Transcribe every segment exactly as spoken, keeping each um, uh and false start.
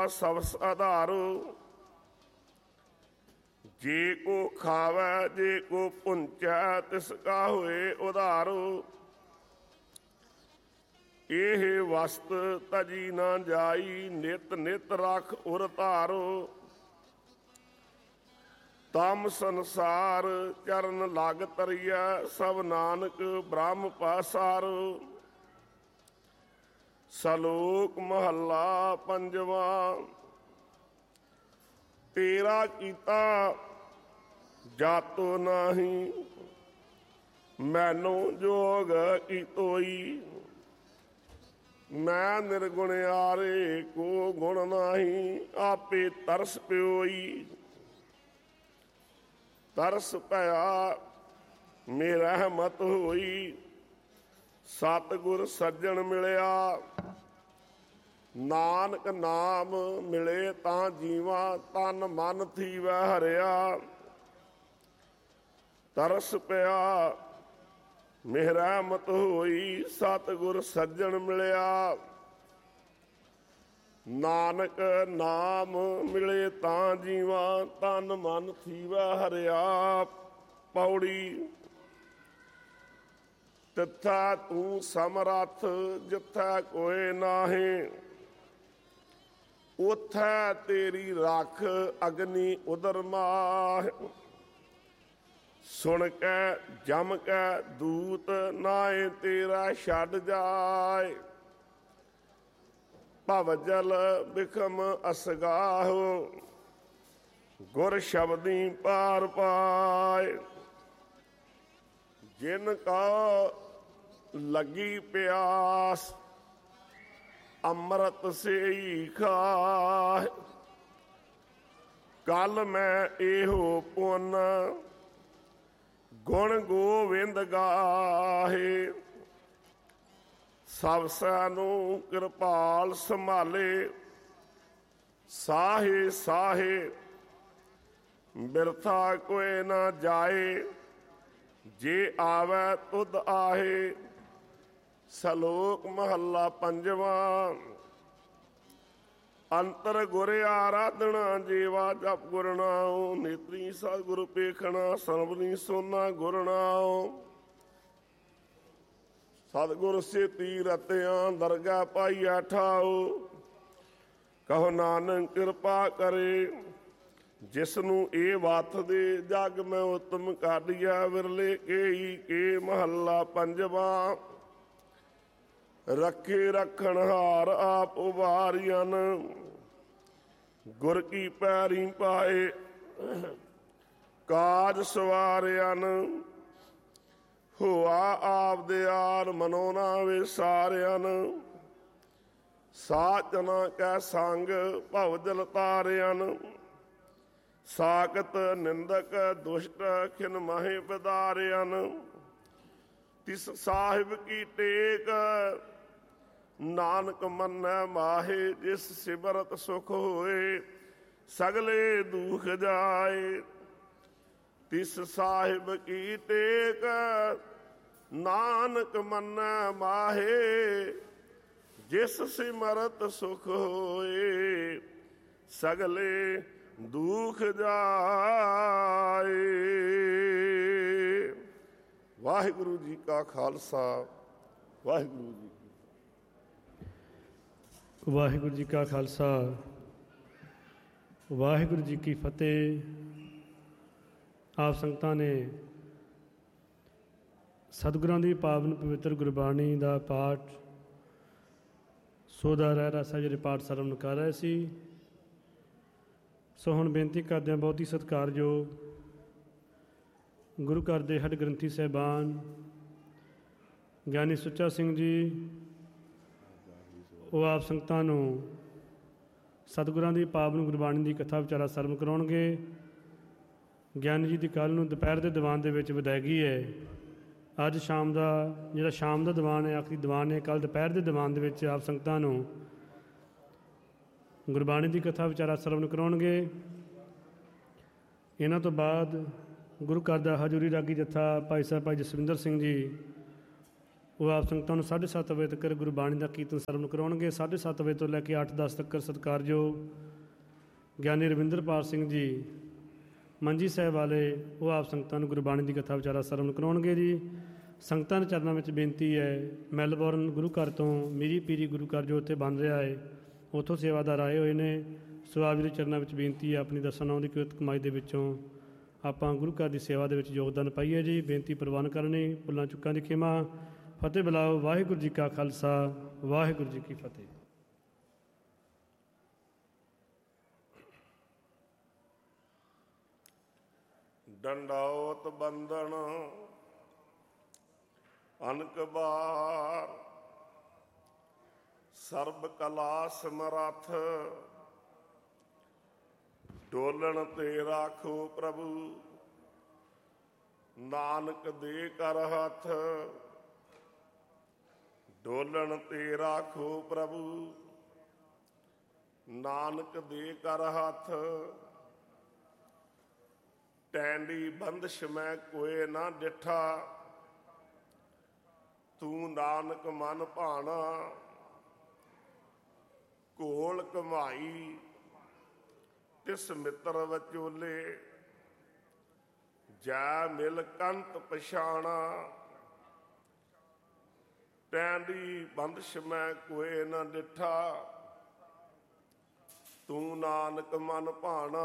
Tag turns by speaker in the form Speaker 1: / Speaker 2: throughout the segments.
Speaker 1: Subs ਆਧਾਰੋ। ਜੇ ਕੋ ਖਾਵੈ ਜੇ ਕੋ ਪੁੰਚੈ ਤਿਸ ਕਾ ਹੋਏ ਉਧਾਰੋ। ਇਹ ਵਸਤ ਤਜੀ ਨਾ ਜਾਈ ਨਿਤ ਨਿਤ ਰਖ ਉਰ ਧਾਰੋ। ਤਮ ਸੰਸਾਰ ਚਰਨ ਲਗ ਤਰੀਐ ਸਭ ਨਾਨਕ ਬ੍ਰਹਮ ਪਾਸਾਰੋ। ਸਲੋਕ ਮਹੱਲਾ ਪੰਜਵਾ। ਤੇਰਾ ਕੀਤਾ ਜਾਤੋ ਨਾਹੀ ਮੈਨੂੰ ਜੋਗ ਕੀ ਤੋਈ। ਮੈਂ ਨਿਰਗੁਣਿਆਰੇ ਕੋ ਗੁਣ ਨਾਹੀ ਆਪੇ ਤਰਸ ਪਿਓਈ। ਤਰਸ ਭਇਆ ਮੇਰਾ ਰਹਿਮਤ ਹੋਈ ਸਤਿਗੁਰ ਸੱਜਣ ਮਿਲਿਆ। ਨਾਨਕ ਨਾਮ ਮਿਲੇ ਤਾਂ ਜੀਵਾਂ ਤਨ ਮਨ ਥੀਵੈ ਹਰਿਆ। ਤਰਸ ਪਿਆ ਮੇਰਾ ਰਹਿਮਤ ਹੋਈ ਸਤਿਗੁਰ ਸੱਜਣ ਮਿਲਿਆ। ਨਾਨਕ ਨਾਮ ਮਿਲੇ ਤਾਂ ਜੀਵਾਂ ਤਨ ਮਨ ਥੀਵੈ ਹਰਿਆ। ਪੌੜੀ। ਤਿੱਥਾ ਤੂੰ ਸਮਰੱਥ ਜਿੱਥੈ ਕੋਇ ਨਾਹੀਂ। ਉਥੈ ਤੇਰੀ ਰੱਖ ਅਗਨੀ ਉਦਰ ਮਾਹ। ਸੁਣ ਕੇ ਜਮ ਕੇ ਦੂਤ ਨਾਏ ਤੇਰਾ ਛੱਡ ਜਾਏ। ਭਵ ਜਲ ਬਿਖਮ ਅਸਗਾਹੋ ਗੁਰ ਸ਼ਬਦੀ ਪਾਰ ਪਾਏ। ਜਿਨ ਕਾ ਲੱਗੀ ਪਿਆਸ ਅੰਮ੍ਰਿਤ ਸੇਈ ਖਾਹ। ਕੱਲ ਮੈਂ ਇਹੋ ਪੁੰਨ ਗੁਣ ਗੋਵਿੰਦ ਗਾਹੇ। ਸਭ ਸਾਨੂੰ ਕਿਰਪਾਲ ਸੰਭਾਲੇ ਸਾਹੇ ਸਾਹੇ। ਬਿਰਥਾ ਕੋਇ ਨਾ ਜਾਏ ਜੇ ਆਵੈ ਤੁਧ ਆਹੇ। ਸਲੋਕ ਮਹੱਲਾ ਪੰਜਵਾ। ਅੰਤਰ ਗੁਰ ਆਰਾਧਨਾ ਜੀਵਾ ਜਪ ਗੁਰ ਨਾਉ। ਨੇਤਰੀ ਸਤਿਗੁਰ ਪੇਖਣਾ ਸਰਬਨੀ ਸੋਨਾ ਗੁਰ ਨਾਉ। ਸਤਿਗੁਰ ਸੇਤੀ ਰਤਿਆਂ ਦਰਗਾਹ ਪਾਈਆ ਠਾਉ। ਕਹੋ ਨਾਨਕ ਕਿਰਪਾ ਕਰੇ ਜਿਸ ਨੂੰ ਇਹ ਵੱਥ ਦੇ ਜਗ ਮੈਂ ਉਤਮ ਕਾਢੀਆ। ਵਿਰਲੇ ਕੇਈ ਕੇ ਮਹੱਲਾ ਪੰਜਵਾ। ਰੱਖੇ ਰੱਖਣ ਹਾਰ ਆਪ ਉਬਾਰੀਆਂ ਗੁਰ ਕੀ ਪੈਰੀ ਪਾਏ। ਕਾਜ ਸਵਾਰਿਆਂ ਹੋਆ ਆਪ ਦੇ ਆਰ ਮਨੋ ਨਾ ਵਿਸਾਰਿਆਂ। ਸਾਚ ਨਾ ਕੈ ਸੰਗ ਭਵ ਜਲ ਤਾਰਿਆਂ। ਸਾਕਤ ਨਿੰਦਕ ਦੁਸ਼ਟ ਖਿਨ ਮਾਹੇ ਵਿਦਾਰਿਆਂ। ਤਿਸ ਸਾਹਿਬ ਕੀ ਟੇਕ ਨਾਨਕ ਮੰਨੈ ਮਾਹੇ। ਜਿਸ ਸਿਮਰਤ ਸੁਖ ਹੋਏ ਸਗਲੇ ਦੁਖ ਜਾਏ। ਤਿਸ ਸਾਹਿਬ ਕੀ ਟੇਕ ਨਾਨਕ ਮੰਨੈ ਮਾਹੇ। ਜਿਸ ਸਿਮਰਤ ਸੁਖ ਹੋਏ ਸਗਲੇ ਦੁਖ ਜਾਏ। ਵਾਹਿਗੁਰੂ ਜੀ ਕਾ ਖਾਲਸਾ ਵਾਹਿਗੁਰੂ ਜੀ
Speaker 2: ਵਾਹਿਗੁਰੂ ਜੀ ਕਾ ਖਾਲਸਾ ਵਾਹਿਗੁਰੂ ਜੀ ਕੀ ਫਤਿਹ। ਆਪ ਸੰਗਤਾਂ ਨੇ ਸਤਿਗੁਰਾਂ ਦੀ ਪਾਵਨ ਪਵਿੱਤਰ ਗੁਰਬਾਣੀ ਦਾ ਪਾਠ ਸੋਦਾ ਰਹਿ ਰਸਾ ਜਿਹੜੇ ਪਾਠ ਸਰਵਣ ਕਰ ਰਹੇ ਸੀ। ਸੋ ਹੁਣ ਬੇਨਤੀ ਕਰਦੇ ਹਾਂ ਬਹੁਤ ਹੀ ਸਤਿਕਾਰਯੋਗ ਗੁਰੂ ਘਰ ਦੇ ਹੱਡ ਗ੍ਰੰਥੀ ਸਾਹਿਬਾਨ ਗਿਆਨੀ ਸੁੱਚਾ ਸਿੰਘ ਜੀ, ਉਹ ਆਪ ਸੰਗਤਾਂ ਨੂੰ ਸਤਿਗੁਰਾਂ ਦੀ ਪਾਵਨ ਗੁਰਬਾਣੀ ਦੀ ਕਥਾ ਵਿਚਾਰਾ ਸਰਵਣ ਕਰਾਉਣਗੇ। ਗਿਆਨੀ ਜੀ ਦੀ ਕੱਲ੍ਹ ਨੂੰ ਦੁਪਹਿਰ ਦੇ ਦੀਵਾਨ ਦੇ ਵਿੱਚ ਵਿਦਾਇਗੀ ਹੈ। ਅੱਜ ਸ਼ਾਮ ਦਾ ਜਿਹੜਾ ਸ਼ਾਮ ਦਾ ਦੀਵਾਨ ਹੈ, ਆਖਰੀ ਦੀਵਾਨ ਹੈ, ਕੱਲ੍ਹ ਦੁਪਹਿਰ ਦੇ ਦੀਵਾਨ ਦੇ ਵਿੱਚ ਆਪ ਸੰਗਤਾਂ ਨੂੰ ਗੁਰਬਾਣੀ ਦੀ ਕਥਾ ਵਿਚਾਰਾ ਸਰਵਣ ਕਰਾਉਣਗੇ। ਇਹਨਾਂ ਤੋਂ ਬਾਅਦ ਗੁਰੂ ਘਰ ਦਾ ਹਜ਼ੂਰੀ ਰਾਗੀ ਜੱਥਾ ਭਾਈ ਸਾਹਿਬ ਭਾਈ ਜਸਵਿੰਦਰ ਸਿੰਘ ਜੀ, ਉਹ ਆਪ ਸੰਗਤਾਂ ਨੂੰ ਸਾਢੇ ਸੱਤ ਵਜੇ ਤੱਕ ਗੁਰਬਾਣੀ ਦਾ ਕੀਰਤਨ ਸਰਵਣ ਕਰਾਉਣਗੇ। ਸਾਢੇ ਸੱਤ ਵਜੇ ਤੋਂ ਲੈ ਕੇ ਅੱਠ ਦਸ ਤੱਕ ਸਤਿਕਾਰਯੋਗ ਗਿਆਨੀ ਰਵਿੰਦਰਪਾਲ ਸਿੰਘ ਜੀ ਮੰਜੀ ਸਾਹਿਬ ਵਾਲੇ ਉਹ ਆਪ ਸੰਗਤਾਂ ਨੂੰ ਗੁਰਬਾਣੀ ਦੀ ਕਥਾ ਵਿਚਾਰਾ ਸਰਵਣ ਕਰਾਉਣਗੇ ਜੀ। ਸੰਗਤਾਂ ਦੇ ਚਰਨਾਂ ਵਿੱਚ ਬੇਨਤੀ ਹੈ, ਮੈਲਬੌਰਨ ਗੁਰੂ ਘਰ ਤੋਂ ਮੀਰੀ ਪੀਰੀ ਗੁਰੂ ਘਰ ਜੋ ਉੱਥੇ ਬਣ ਰਿਹਾ ਹੈ, ਉੱਥੋਂ ਸੇਵਾਦਾਰ ਆਏ ਹੋਏ ਨੇ। ਸੋ ਆਪ ਜੀ ਦੇ ਚਰਨਾਂ ਵਿੱਚ ਬੇਨਤੀ ਹੈ, ਆਪਣੀ ਦਸਾਂ ਨੌਂ ਦੀ ਕਿਰਤ ਕਮਾਈ ਦੇ ਵਿੱਚੋਂ ਆਪਾਂ ਗੁਰੂ ਘਰ ਦੀ ਸੇਵਾ ਦੇ ਵਿੱਚ ਯੋਗਦਾਨ ਪਾਈਏ ਜੀ। ਬੇਨਤੀ ਪ੍ਰਵਾਨ ਕਰਨੀ, ਭੁੱਲਾਂ ਚੁੱਕਾਂ ਦੀ ਖਿਮਾ। ਫਤਿਹ ਬੁਲਾਓ। ਵਾਹਿਗੁਰੂ ਜੀ ਕਾ ਖਾਲਸਾ, ਵਾਹਿਗੁਰੂ ਜੀ ਕੀ ਫਤਿਹ।
Speaker 1: ਡੰਡਾਉਤ ਬੰਦਨ ਅਨਕ ਬਾਰ, ਸਰਬ ਕਲਾ ਸਮਰੱਥ, ਡੋਲਣ ਤੇ ਰਾਖੋ ਪ੍ਰਭੂ, ਨਾਨਕ ਦੇ ਕਰ ਹੱਥ। ਡੋਲਣ ਤੇ ਰਾਖੋ ਪ੍ਰਭੂ, ਨਾਨਕ ਦੇ ਕਰ ਹੱਥ। ਟੈਂਡੀ ਬੰਦਸ਼ ਮੈਂ ਕੋਏ ਨਾ ਡਿਠਾ, ਤੂੰ ਨਾਨਕ ਮਨ ਭਾਣਾ। ਘੋਲ ਕਮਾਈ ਤਿਸ ਮਿੱਤਰ ਵਚੋਲੇ, ਜਾ ਮਿਲ ਕੰਤ ਪਛਾਣਾ। ਟੈਂਡੀ ਬੰਦਸ਼ ਮੈਂ ਕੋਏ ਨਾ ਡਿਠਾ, ਤੂੰ ਨਾਨਕ ਮਨ ਭਾਣਾ।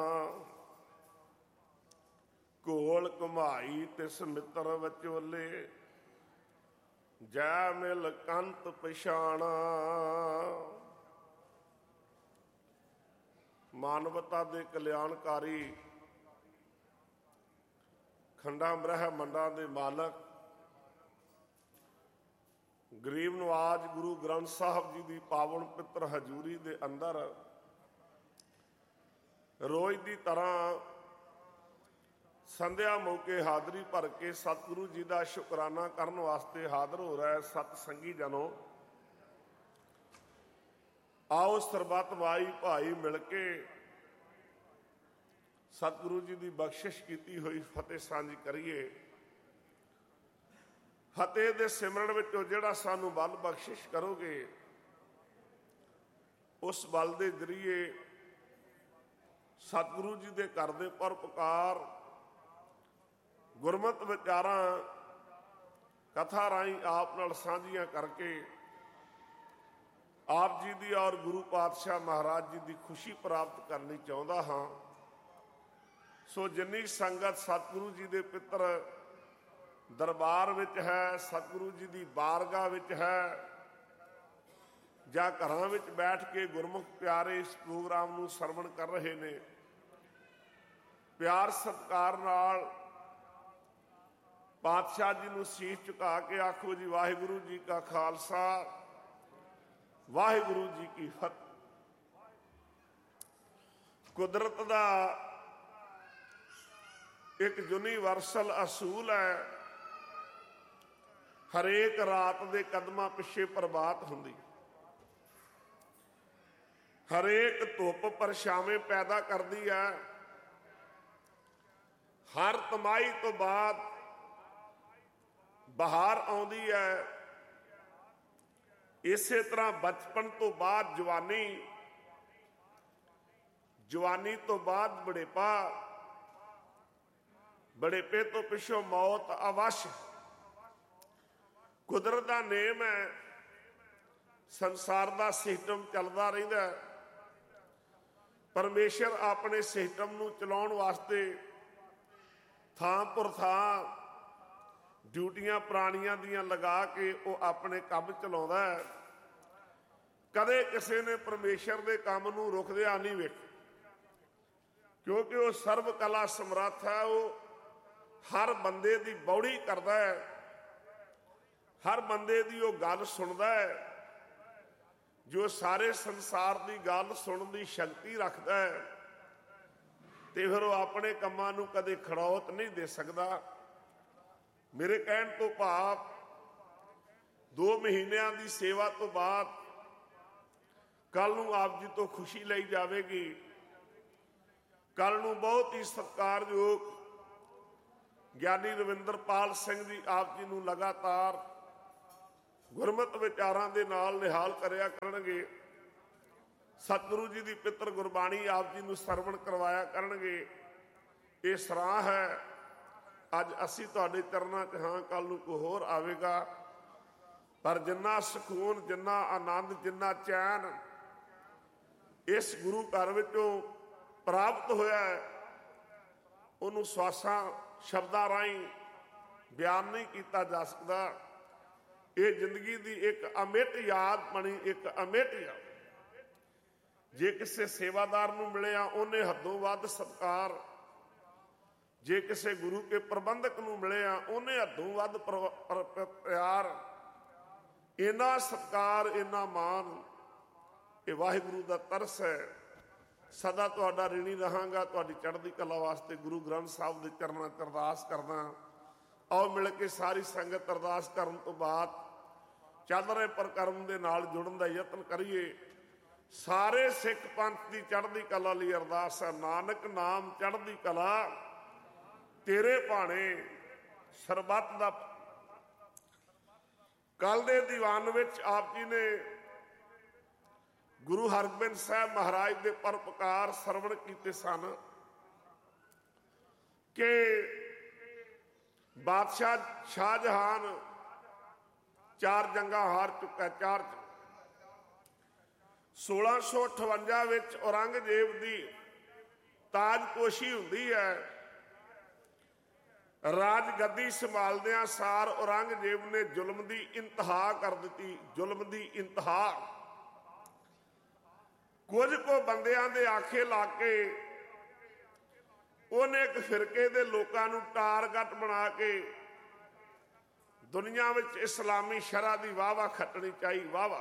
Speaker 1: ਘੋਲ ਕਮਾਈ ਤਿਸ ਮਿੱਤਰ ਵਚੋਲੇ, ਜੈ ਮਿਲ ਕੰਤ ਪਛਾਣਾ। ਮਾਨਵਤਾ ਦੇ ਕਲਿਆਣਕਾਰੀ, ਖੰਡਾਂ ਬ੍ਰਹਮੰਡਾਂ ਦੇ ਮਾਲਕ, ਗਰੀਬ ਨਵਾਜ ਗੁਰੂ ਗ੍ਰੰਥ ਸਾਹਿਬ ਜੀ ਦੀ ਪਾਵਨ ਪਿੱਤਰ ਹਜ਼ੂਰੀ ਦੇ ਅੰਦਰ ਰੋਜ਼ ਦੀ ਤਰ੍ਹਾਂ ਸੰਧਿਆ ਮੌਕੇ ਹਾਜ਼ਰੀ ਭਰ ਕੇ ਸਤਿਗੁਰੂ ਜੀ ਦਾ ਸ਼ੁਕਰਾਨਾ ਕਰਨ ਵਾਸਤੇ ਹਾਜ਼ਰ ਹੋ ਰਿਹਾ ਸਤ ਸੰਗੀ ਜਨੋ। ਆਓ ਸਰਬੱਤ ਮਾਈ ਭਾਈ ਮਿਲ ਕੇ ਸਤਿਗੁਰੂ ਜੀ ਦੀ ਬਖਸ਼ਿਸ਼ ਕੀਤੀ ਹੋਈ ਫਤਿਹ ਸਾਂਝੀ ਕਰੀਏ। ਫਤਿਹ ਦੇ ਸਿਮਰਨ ਵਿੱਚੋਂ ਜਿਹੜਾ ਸਾਨੂੰ ਬਲ ਬਖਸ਼ਿਸ਼ ਕਰੋਗੇ, ਉਸ ਬਲ ਦੇ ਜ਼ਰੀਏ ਸਤਿਗੁਰੂ ਜੀ ਦੇ ਘਰ ਦੇ ਪਰਉਪਕਾਰ ਗੁਰਮਤਿ ਵਿਚਾਰਾਂ ਕਥਾ ਰਾਹੀਂ ਆਪ ਨਾਲ ਸਾਂਝੀਆਂ ਕਰਕੇ ਆਪ ਜੀ ਦੀ ਔਰ ਗੁਰੂ ਪਾਤਸ਼ਾਹ ਮਹਾਰਾਜ ਜੀ ਦੀ ਖੁਸ਼ੀ ਪ੍ਰਾਪਤ ਕਰਨੀ ਚਾਹੁੰਦਾ ਹਾਂ। ਸੋ ਜਿੰਨੀ ਸੰਗਤ ਸਤਿਗੁਰੂ ਜੀ ਦੇ ਪਿੱਤਰ ਦਰਬਾਰ ਵਿੱਚ ਹੈ, ਸਤਿਗੁਰੂ ਜੀ ਦੀ ਬਾਰਗਾਹ ਵਿੱਚ ਹੈ, ਜਾਂ ਘਰਾਂ ਵਿੱਚ ਬੈਠ ਕੇ ਗੁਰਮੁਖ ਪਿਆਰੇ ਇਸ ਪ੍ਰੋਗਰਾਮ ਨੂੰ ਸਰਵਣ ਕਰ ਰਹੇ ਨੇ, ਪਿਆਰ ਸਤਿਕਾਰ ਨਾਲ ਪਾਤਸ਼ਾਹ ਜੀ ਨੂੰ ਸੀਸ ਝੁਕਾ ਕੇ ਆਖੋ ਜੀ ਵਾਹਿਗੁਰੂ ਜੀ ਕਾ ਖਾਲਸਾ, ਵਾਹਿਗੁਰੂ ਜੀ ਕੀ ਫਤਿਹ। ਕੁਦਰਤ ਦਾ ਇੱਕ ਯੂਨੀਵਰਸਲ ਅਸੂਲ ਹੈ, ਹਰੇਕ ਰਾਤ ਦੇ ਕਦਮਾਂ ਪਿੱਛੇ ਪ੍ਰਭਾਤ ਹੁੰਦੀ, ਹਰੇਕ ਧੁੱਪ ਪਰਛਾਵੇਂ ਪੈਦਾ ਕਰਦੀ ਹੈ, ਹਰ ਤਮਾਈ ਤੋਂ ਬਾਅਦ ਬਹਾਰ ਆਉਂਦੀ ਹੈ। ਇਸੇ ਤਰ੍ਹਾਂ ਬਚਪਨ ਤੋਂ ਬਾਅਦ ਜਵਾਨੀ, ਜਵਾਨੀ ਤੋਂ ਬਾਅਦ ਬੁਢੇਪਾ, ਬੁਢੇਪੇ ਤੋਂ ਪਿੱਛੋਂ ਮੌਤ ਅਵਸ਼। ਕੁਦਰਤ ਦਾ ਨੇਮ ਹੈ, ਸੰਸਾਰ ਦਾ ਸਿਸਟਮ ਚੱਲਦਾ ਰਹਿੰਦਾ। ਪਰਮੇਸ਼ਰ ਆਪਣੇ ਸਿਸਟਮ ਨੂੰ ਚਲਾਉਣ ਵਾਸਤੇ ਥਾਂ ਪਰ ਥਾਂ ਡਿਊਟੀਆਂ ਪ੍ਰਾਣੀਆਂ ਦੀਆਂ ਲਗਾ ਕੇ ਉਹ ਆਪਣੇ ਕੰਮ ਚਲਾਉਂਦਾ ਹੈ। ਕਦੇ ਕਿਸੇ ਨੇ ਪਰਮੇਸ਼ਰ ਦੇ ਕੰਮ ਨੂੰ ਰੁਕਦਿਆਂ ਨਹੀਂ ਵੇਖਿਆ, ਕਿਉਂਕਿ ਉਹ ਸਰਬ ਕਲਾ ਸਮਰੱਥ ਹੈ। ਉਹ ਹਰ ਬੰਦੇ ਦੀ ਬੌੜੀ ਕਰਦਾ ਹੈ, ਹਰ ਬੰਦੇ ਦੀ ਉਹ ਗੱਲ ਸੁਣਦਾ ਹੈ। ਜੋ ਸਾਰੇ ਸੰਸਾਰ ਦੀ ਗੱਲ ਸੁਣਨ ਦੀ ਸ਼ਕਤੀ ਰੱਖਦਾ ਹੈ, ਤੇ ਫਿਰ ਉਹ ਆਪਣੇ ਕੰਮਾਂ ਨੂੰ ਕਦੇ ਖੜੌਤ ਨਹੀਂ ਦੇ ਸਕਦਾ। ਮੇਰੇ ਕਹਿਣ ਤੋਂ ਭਾਵ ਦੋ ਮਹੀਨਿਆਂ ਦੀ ਸੇਵਾ ਤੋਂ ਬਾਅਦ ਕੱਲ ਨੂੰ ਆਪ ਜੀ ਤੋਂ ਖੁਸ਼ੀ ਲਈ ਜਾਵੇਗੀ। ਕੱਲ ਨੂੰ ਬਹੁਤ ਹੀ ਸਤਿਕਾਰਯੋਗ ਗਿਆਨੀ ਰਵਿੰਦਰਪਾਲ ਸਿੰਘ ਜੀ ਆਪ ਜੀ ਨੂੰ ਲਗਾਤਾਰ ਗੁਰਮਤਿ ਵਿਚਾਰਾਂ ਦੇ ਨਾਲ ਨਿਹਾਲ ਕਰਿਆ ਕਰਨਗੇ। ਸਤਿਗੁਰੂ ਜੀ ਦੀ ਪਿੱਤਰ ਗੁਰਬਾਣੀ ਆਪ ਜੀ ਨੂੰ ਸਰਵਣ ਕਰਵਾਇਆ ਕਰਨਗੇ। ਇਹ ਸਰਾਹ ਹੈ। ਅੱਜ ਅਸੀਂ ਤੁਹਾਡੇ ਚਰਨਾਂ 'ਚ ਹਾਂ, ਕੱਲ ਨੂੰ ਕੋਈ ਹੋਰ ਆਵੇਗਾ, ਪਰ ਜਿੰਨਾ ਸਕੂਨ, ਜਿੰਨਾ ਆਨੰਦ, ਜਿੰਨਾ ਚੈਨ ਇਸ ਗੁਰੂ ਘਰ ਵਿੱਚੋਂ ਪ੍ਰਾਪਤ ਹੋਇਆ ਹੈ, ਉਹਨੂੰ ਸਵਾਸਾਂ ਸ਼ਬਦਾਂ ਰਾਹੀਂ ਬਿਆਨ ਨਹੀਂ ਕੀਤਾ ਜਾ ਸਕਦਾ। ਇਹ ਜ਼ਿੰਦਗੀ ਦੀ ਇੱਕ ਅਮਿੱਟ ਯਾਦ ਬਣੀ, ਇੱਕ ਅਮਿੱਟ ਯਾਦ। ਜੇ ਕਿਸੇ ਸੇਵਾਦਾਰ ਨੂੰ ਮਿਲਿਆ ਉਹਨੇ ਹੱਦੋਂ ਵੱਧ ਸਤਿਕਾਰ, ਜੇ ਕਿਸੇ ਗੁਰੂ ਕੇ ਪ੍ਰਬੰਧਕ ਨੂੰ ਮਿਲਿਆ ਉਹਨੇ ਹੱਦੋਂ ਵੱਧ ਪਿਆਰ। ਇੰਨਾ ਸਤਿਕਾਰ, ਇੰਨਾ ਮਾਣ, ਇਹ ਵਾਹਿਗੁਰੂ ਦਾ ਤਰਸ ਹੈ। ਸਦਾ ਤੁਹਾਡਾ ਰਿਣੀ ਰਹਾਂਗਾ। ਤੁਹਾਡੀ ਚੜ੍ਹਦੀ ਕਲਾ ਵਾਸਤੇ ਗੁਰੂ ਗ੍ਰੰਥ ਸਾਹਿਬ ਦੇ ਚਰਨਾਂ 'ਚ ਅਰਦਾਸ ਕਰਦਾ। ਆਓ ਮਿਲ ਕੇ ਸਾਰੀ ਸੰਗਤ ਅਰਦਾਸ ਕਰਨ ਤੋਂ ਬਾਅਦ ਚੱਲ ਰਹੇ ਪ੍ਰਕਰਮ ਦੇ ਨਾਲ ਜੁੜਨ ਦਾ ਯਤਨ ਕਰੀਏ। ਸਾਰੇ ਸਿੱਖ ਪੰਥ ਦੀ ਚੜ੍ਹਦੀ ਕਲਾ ਲਈ ਅਰਦਾਸ ਹੈ। ਨਾਨਕ ਨਾਮ ਚੜ੍ਹਦੀ ਕਲਾ ਤੇਰੇ ਭਾਣੇ ਸਰਬੱਤ ਦਾ। ਕੱਲ ਦੇ ਦੀਵਾਨ ਵਿੱਚ ਆਪ ਜੀ ਨੇ ਗੁਰੂ ਹਰਗੋਬਿੰਦ ਸਾਹਿਬ ਮਹਾਰਾਜ ਦੇ ਪਰਉਪਕਾਰ ਸਰਵਣ ਕੀਤੇ ਸਨ ਕਿ ਬਾਦਸ਼ਾਹ ਸ਼ਾਹਜਹਾਨ ਚਾਰ ਜੰਗਾਂ ਹਾਰ ਚੁੱਕਾ। ਚਾਰ ਸੋਲਾਂ ਸੌ ਅਠਵੰਜਾ ਵਿੱਚ ਔਰੰਗਜ਼ੇਬ ਦੀ ਤਾਜਪੋਸ਼ੀ ਹੁੰਦੀ ਹੈ। ਰਾਜ ਗੱਦੀ ਸੰਭਾਲਦਿਆਂ ਸਾਰ ਔਰੰਗਜ਼ੇਬ ਨੇ ਜ਼ੁਲਮ ਦੀ ਇੰਤਹਾ ਕਰ ਦਿੱਤੀ। ਜ਼ੁਲਮ ਦੀ ਇੰਤਹਾ। ਕੁਝ ਕੁ ਬੰਦਿਆਂ ਦੇ ਆਖੇ ਲਾ ਕੇ ਉਹਨੇ ਇੱਕ ਫਿਰਕੇ ਦੇ ਲੋਕਾਂ ਨੂੰ ਟਾਰਗੇਟ ਬਣਾ ਕੇ ਦੁਨੀਆ ਵਿੱਚ ਇਸਲਾਮੀ ਸ਼ਰਅ ਦੀ ਵਾਹਵਾ ਖੱਟਣੀ ਚਾਹੀ। ਵਾਹਵਾ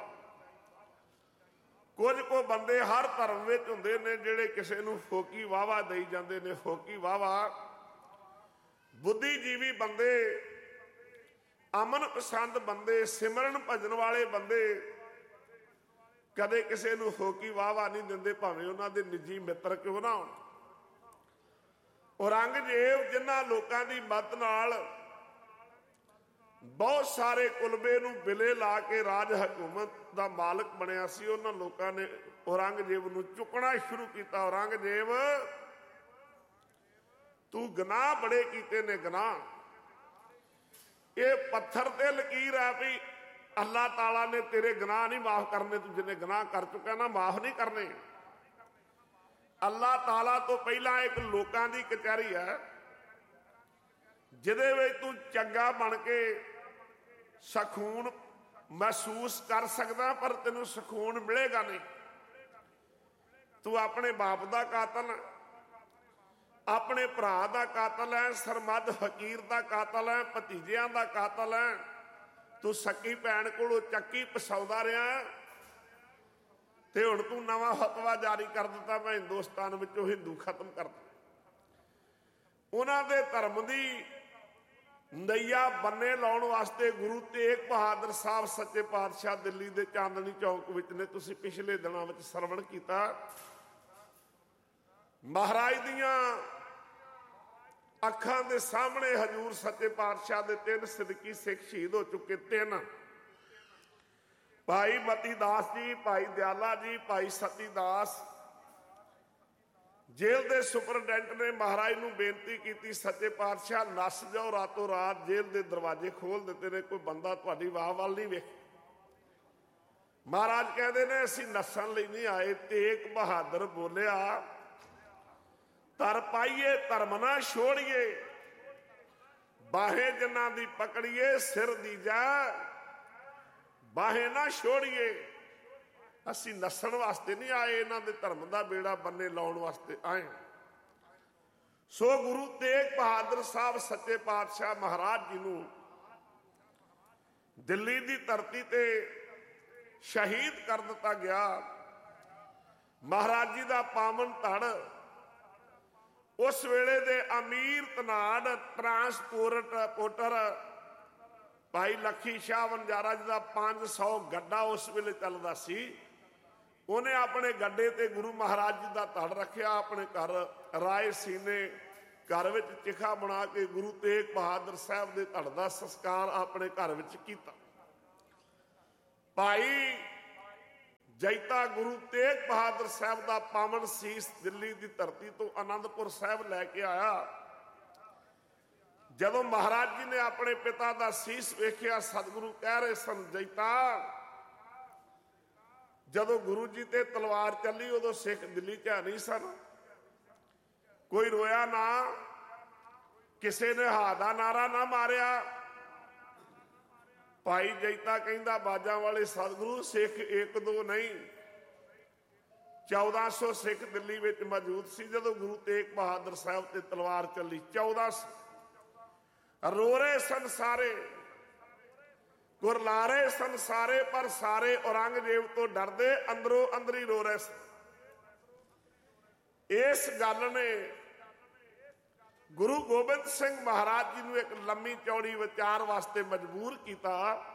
Speaker 1: ਕੁਝ ਕੁ ਬੰਦੇ ਹਰ ਧਰਮ ਵਿੱਚ ਹੁੰਦੇ ਨੇ ਜਿਹੜੇ ਕਿਸੇ ਨੂੰ ਫੋਕੀ ਵਾਹਵਾ ਦੇਈ ਜਾਂਦੇ ਨੇ। ਫੋਕੀ ਵਾਹਵਾ। ਬੁੱਧੀਜੀਵੀ ਬੰਦੇ, ਅਮਨ ਪਸੰਦ ਬੰਦੇ, ਸਿਮਰਨ ਭਜਨ ਵਾਲੇ ਬੰਦੇ ਕਦੇ ਕਿਸੇ ਨੂੰ ਫੋਕੀ ਵਾਹਵਾ ਨਹੀਂ ਦਿੰਦੇ, ਭਾਵੇਂ ਉਹਨਾਂ ਦੇ ਨਿੱਜੀ ਮਿੱਤਰ ਕਿਉਂ ਨਾ ਹੋਣ। ਔਰੰਗਜ਼ੇਬ ਜਿਨ੍ਹਾਂ ਲੋਕਾਂ ਦੀ ਮਦਦ ਨਾਲ ਬਹੁਤ ਸਾਰੇ ਕੁਲਬੇ ਨੂੰ ਬਿਲੇ ਲਾ ਕੇ ਰਾਜ ਹਕੂਮਤ ਦਾ ਮਾਲਕ ਬਣਿਆ ਸੀ, ਉਹਨਾਂ ਲੋਕਾਂ ਨੇ ਔਰੰਗਜ਼ੇਬ ਨੂੰ ਚੁੱਕਣਾ ਸ਼ੁਰੂ ਕੀਤਾ। ਔਰੰਗਜ਼ੇਬ ਤੂੰ ਗੁਨਾਹ ਬੜੇ ਕੀਤੇ ਨੇ। ਗੁਨਾਹ ਇਹ ਪੱਥਰ ਤੇ ਲਕੀਰ ਹੈ ਵੀ ਅੱਲਾਹ ਤਾਲਾ ਨੇ ਤੇਰੇ ਗੁਨਾਹ ਨਹੀਂ ਮਾਫ ਕਰਨੇ। ਤੂੰ ਜਿੰਨੇ ਗੁਨਾਹ ਕਰ ਚੁੱਕਾ ਨਾ, ਮਾਫ ਨਹੀਂ ਕਰਨੇ। ਅੱਲਾਹ ਤਾਲਾ ਤੋਂ ਪਹਿਲਾਂ ਇੱਕ ਲੋਕਾਂ ਦੀ ਕਚਹਿਰੀ ਹੈ ਜਿਹਦੇ ਵਿੱਚ ਤੂੰ ਚੰਗਾ ਬਣ ਕੇ ਸਕੂਨ ਮਹਿਸੂਸ ਕਰ ਸਕਦਾ, ਪਰ ਤੈਨੂੰ ਸਕੂਨ ਮਿਲੇਗਾ ਨਹੀਂ। ਤੂੰ ਆਪਣੇ ਬਾਪ ਦਾ ਕਾਤਲ, ਆਪਣੇ ਭਰਾ ਦਾ ਕਾਤਲ ਹੈ, ਸਰਮਦ ਫਕੀਰ ਦਾ ਕਾਤਲ ਹੈ, ਭਤੀਜਿਆਂ ਦਾ ਕਾਤਲ ਹੈ। ਤੂੰ ਸੱਕੀ ਭੈਣ ਕੋਲੋਂ ਚੱਕੀ ਪਸਾਉਂਦਾ ਰਿਹਾ ਤੇ ਹੁਣ ਤੂੰ ਨਵਾਂ ਫਤਵਾ ਜਾਰੀ ਕਰ ਦਿੱਤਾ, ਮੈਂ ਹਿੰਦੁਸਤਾਨ ਵਿੱਚੋਂ ਹਿੰਦੂ ਖਤਮ ਕਰ ਦਿੱਤਾ। ਉਹਨਾਂ ਦੇ ਧਰਮ ਦੀ ਨਈਆ ਬੰਨੇ ਲਾਉਣ ਵਾਸਤੇ ਗੁਰੂ ਤੇਗ ਬਹਾਦਰ ਸਾਹਿਬ ਸੱਚੇ ਪਾਤਸ਼ਾਹ ਦਿੱਲੀ ਦੇ ਚਾਂਦਨੀ ਚੌਕ ਵਿੱਚ ਨੇ। ਤੁਸੀਂ ਪਿਛਲੇ ਦਿਨਾਂ ਵਿੱਚ ਸਰਵਣ ਕੀਤਾ। ਮਹਾਰਾਜ ਦੀਆਂ ਅੱਖਾਂ ਦੇ ਸਾਹਮਣੇ ਹਜ਼ੂਰ ਸੱਚੇ ਪਾਤਸ਼ਾਹ ਦੇ ਤਿੰਨ ਸਿੱਦਕੀ ਸਿੱਖ ਸ਼ਹੀਦ ਹੋ ਚੁੱਕੇ। ਤਿੰਨ ਭਾਈ ਮਤੀ ਦਾਸ ਜੀ, ਭਾਈ ਦਿਆਲਾ ਜੀ, ਭਾਈ ਸਤੀ ਦਾਸ। ਜੇਲ੍ਹ ਦੇ ਸੁਪਰਡੈਂਟ ਨੇ ਮਹਾਰਾਜ ਨੂੰ ਬੇਨਤੀ ਕੀਤੀ, ਸੱਚੇ ਪਾਤਸ਼ਾਹ ਨੱਸ ਜਾਓ, ਰਾਤੋਂ ਰਾਤ ਜੇਲ੍ਹ ਦੇ ਦਰਵਾਜ਼ੇ ਖੋਲ ਦਿੱਤੇ ਨੇ, ਕੋਈ ਬੰਦਾ ਤੁਹਾਡੀ ਵਾਹ ਵੱਲ ਨਹੀਂ ਵੇਖ। ਮਹਾਰਾਜ ਕਹਿੰਦੇ ਨੇ ਅਸੀਂ ਨੱਸਣ ਲਈ ਨਹੀਂ ਆਏ। ਤੇਗ ਬਹਾਦਰ ਬੋਲਿਆ, ਤਰ ਪਾਈਏ ਧਰਮ ਨਾ ਛੋੜੀਏ, ਬਾਹੇ ਜਿਨ੍ਹਾਂ ਦੀ ਪਕੜੀਏ ਸਿਰ ਦੀ ਜਾ, ਬਾਹੇ ਨਾ ਛੋੜੀਏ। ਅਸੀਂ ਨੱਸਣ ਵਾਸਤੇ ਨਹੀਂ ਆਏ, ਇਹਨਾਂ ਦੇ ਧਰਮ ਦਾ ਬੇੜਾ ਬੰਨੇ ਲਾਉਣ ਵਾਸਤੇ ਆਏ। ਸੋ ਗੁਰੂ ਤੇਗ ਬਹਾਦਰ ਸਾਹਿਬ ਸੱਚੇ ਪਾਤਸ਼ਾਹ ਮਹਾਰਾਜ ਜੀ ਨੂੰ ਦਿੱਲੀ ਦੀ ਧਰਤੀ ਤੇ ਸ਼ਹੀਦ ਕਰ ਦਿੱਤਾ ਗਿਆ। ਮਹਾਰਾਜ ਜੀ ਦਾ ਪਾਵਨ ਧੜ ਉਸ ਵੇਲੇ ਦੇ ਅਮੀਰ ਧਨਾੜ ਟਰਾਂਸਪੋਰਟ ਪੋਟਰ ਭਾਈ ਲੱਖੀ ਸ਼ਾਹ ਵਣਜਾਰਾ ਜੀ ਦਾ ਪੰਜ ਸੌ ਗੱਡਾ ਉਸ ਵੇਲੇ ਚੱਲਦਾ ਸੀ। ਉਹਨੇ ਆਪਣੇ ਗੱਡੇ ਤੇ ਗੁਰੂ ਮਹਾਰਾਜ ਜੀ ਦਾ ਧੜ ਰੱਖਿਆ। ਆਪਣੇ ਘਰ ਰਾਏ ਸੀਨੇ ਘਰ ਵਿੱਚ ਚਿਖਾ ਬਣਾ ਕੇ ਗੁਰੂ ਤੇਗ ਬਹਾਦਰ ਸਾਹਿਬ ਦੇ ਧੜ ਦਾ ਸੰਸਕਾਰ ਆਪਣੇ ਘਰ ਵਿੱਚ ਕੀਤਾ। ਭਾਈ ਜੈਤਾ ਗੁਰੂ ਤੇਗ ਬਹਾਦਰ ਸਾਹਿਬ ਦਾ ਪਾਵਨ ਸੀਸ ਦਿੱਲੀ ਦੀ ਧਰਤੀ ਤੋਂ ਆਨੰਦਪੁਰ ਸਾਹਿਬ ਲੈ ਕੇ ਆਇਆ। ਜਦੋਂ ਮਹਾਰਾਜ ਜੀ ਨੇ ਆਪਣੇ ਪਿਤਾ ਦਾ ਸੀਸ ਵੇਖਿਆ, ਸਤਿਗੁਰੂ ਕਹਿ ਰਹੇ ਸਨ, ਜੈਤਾ ਜਦੋਂ ਗੁਰੂ ਜੀ ਤੇ ਤਲਵਾਰ ਚੱਲੀ ਉਦੋਂ ਸਿੱਖ ਦਿੱਲੀ 'ਚ ਹੈ ਨਹੀਂ ਸਨ। ਕੋਈ ਰੋਇਆ ਨਾ, ਕਿਸੇ ਨੇ ਹਾ ਦਾ ਨਾਰਾ ਨਾ ਮਾਰਿਆ। ਭਾਈ ਜੈਤਾ ਕਹਿੰਦਾ, ਬਾਜਾਂ ਵਾਲੇ ਸਤਿਗੁਰੂ, ਸਿੱਖ ਇੱਕ ਦੋ ਨਹੀਂ, ਚੌਦਾਂ ਸੌ ਸਿੱਖ ਦਿੱਲੀ ਵਿੱਚ ਮੌਜੂਦ ਸੀ ਜਦੋਂ ਗੁਰੂ ਤੇਗ ਬਹਾਦਰ ਸਾਹਿਬ ਤੇ ਤਲਵਾਰ ਚੱਲੀ। ਚੌਦਾਂ ਸੌ ਰੋ ਰਹੇ ਸਨ ਸਾਰੇ, ਕੁਰਲਾ ਰਹੇ ਸਨ ਸਾਰੇ, ਪਰ ਸਾਰੇ ਔਰੰਗਜ਼ੇਬ ਤੋਂ ਡਰਦੇ ਅੰਦਰੋਂ ਅੰਦਰੀ ਰੋ ਰਹੇ ਸਨ। ਇਸ ਗੱਲ ਨੇ ਗੁਰੂ ਗੋਬਿੰਦ ਸਿੰਘ ਮਹਾਰਾਜ ਜੀ ਨੂੰ ਇੱਕ ਲੰਮੀ ਚੌੜੀ ਵਿਚਾਰ ਵਾਸਤੇ ਮਜਬੂਰ ਕੀਤਾ।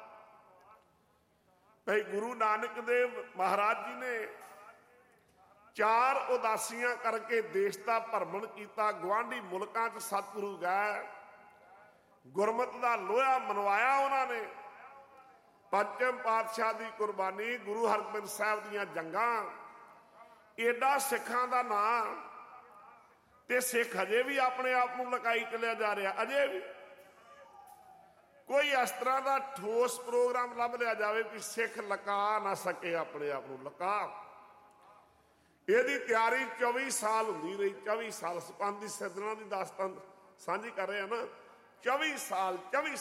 Speaker 1: ਭਾਈ ਗੁਰੂ ਨਾਨਕ ਦੇਵ ਮਹਾਰਾਜ ਜੀ ਨੇ ਚਾਰ ਉਦਾਸੀਆਂ ਕਰਕੇ ਦੇਸ਼ ਦਾ ਭਰਮਣ ਕੀਤਾ, ਗੁਆਂਢੀ ਮੁਲਕਾਂ 'ਚ ਸਤਿਗੁਰੂ ਗਏ, ਗੁਰਮਤਿ ਦਾ ਲੋਹਾ ਮਨਵਾਇਆ ਉਹਨਾਂ ਨੇ। ਪੰਚਮ ਪਾਤਸ਼ਾਹ ਦੀ ਕੁਰਬਾਨੀ, ਗੁਰੂ ਹਰਗੋਬਿੰਦ ਸਾਹਿਬ ਦੀਆਂ ਜੰਗਾਂ, ਏਡਾ ਸਿੱਖਾਂ ਦਾ ਨਾਂ, ਤੇ ਸਿੱਖ ਅਜੇ ਵੀ ਆਪਣੇ ਆਪ ਨੂੰ ਲੁਕਾਈ ਚਲਿਆ ਜਾ ਰਿਹਾ। ਅਜੇ ਵੀ ਕੋਈ ਇਸ ਤਰ੍ਹਾਂ ਦਾ ਠੋਸ ਪ੍ਰੋਗਰਾਮ ਲੱਭ ਲਿਆ ਜਾਵੇ ਕਿ ਸਿੱਖ ਲੁਕਾ ਨਾ ਸਕੇ ਆਪਣੇ ਆਪ ਨੂੰ। ਲੁਕਾ ਇਹਦੀ ਤਿਆਰੀ ਚੌਵੀ ਸਾਲ ਹੁੰਦੀ ਰਹੀ। ਚੌਵੀ ਸਾਲ ਸਪੰਦ ਦੀ ਸਿਰਜਣਾ ਦੀ ਦਾਸਤਾਨ ਸਾਂਝੀ ਕਰ ਰਹੇ ਆ ਨਾ। ਚੌਵੀ ਸਾਲ ਚੌਵੀ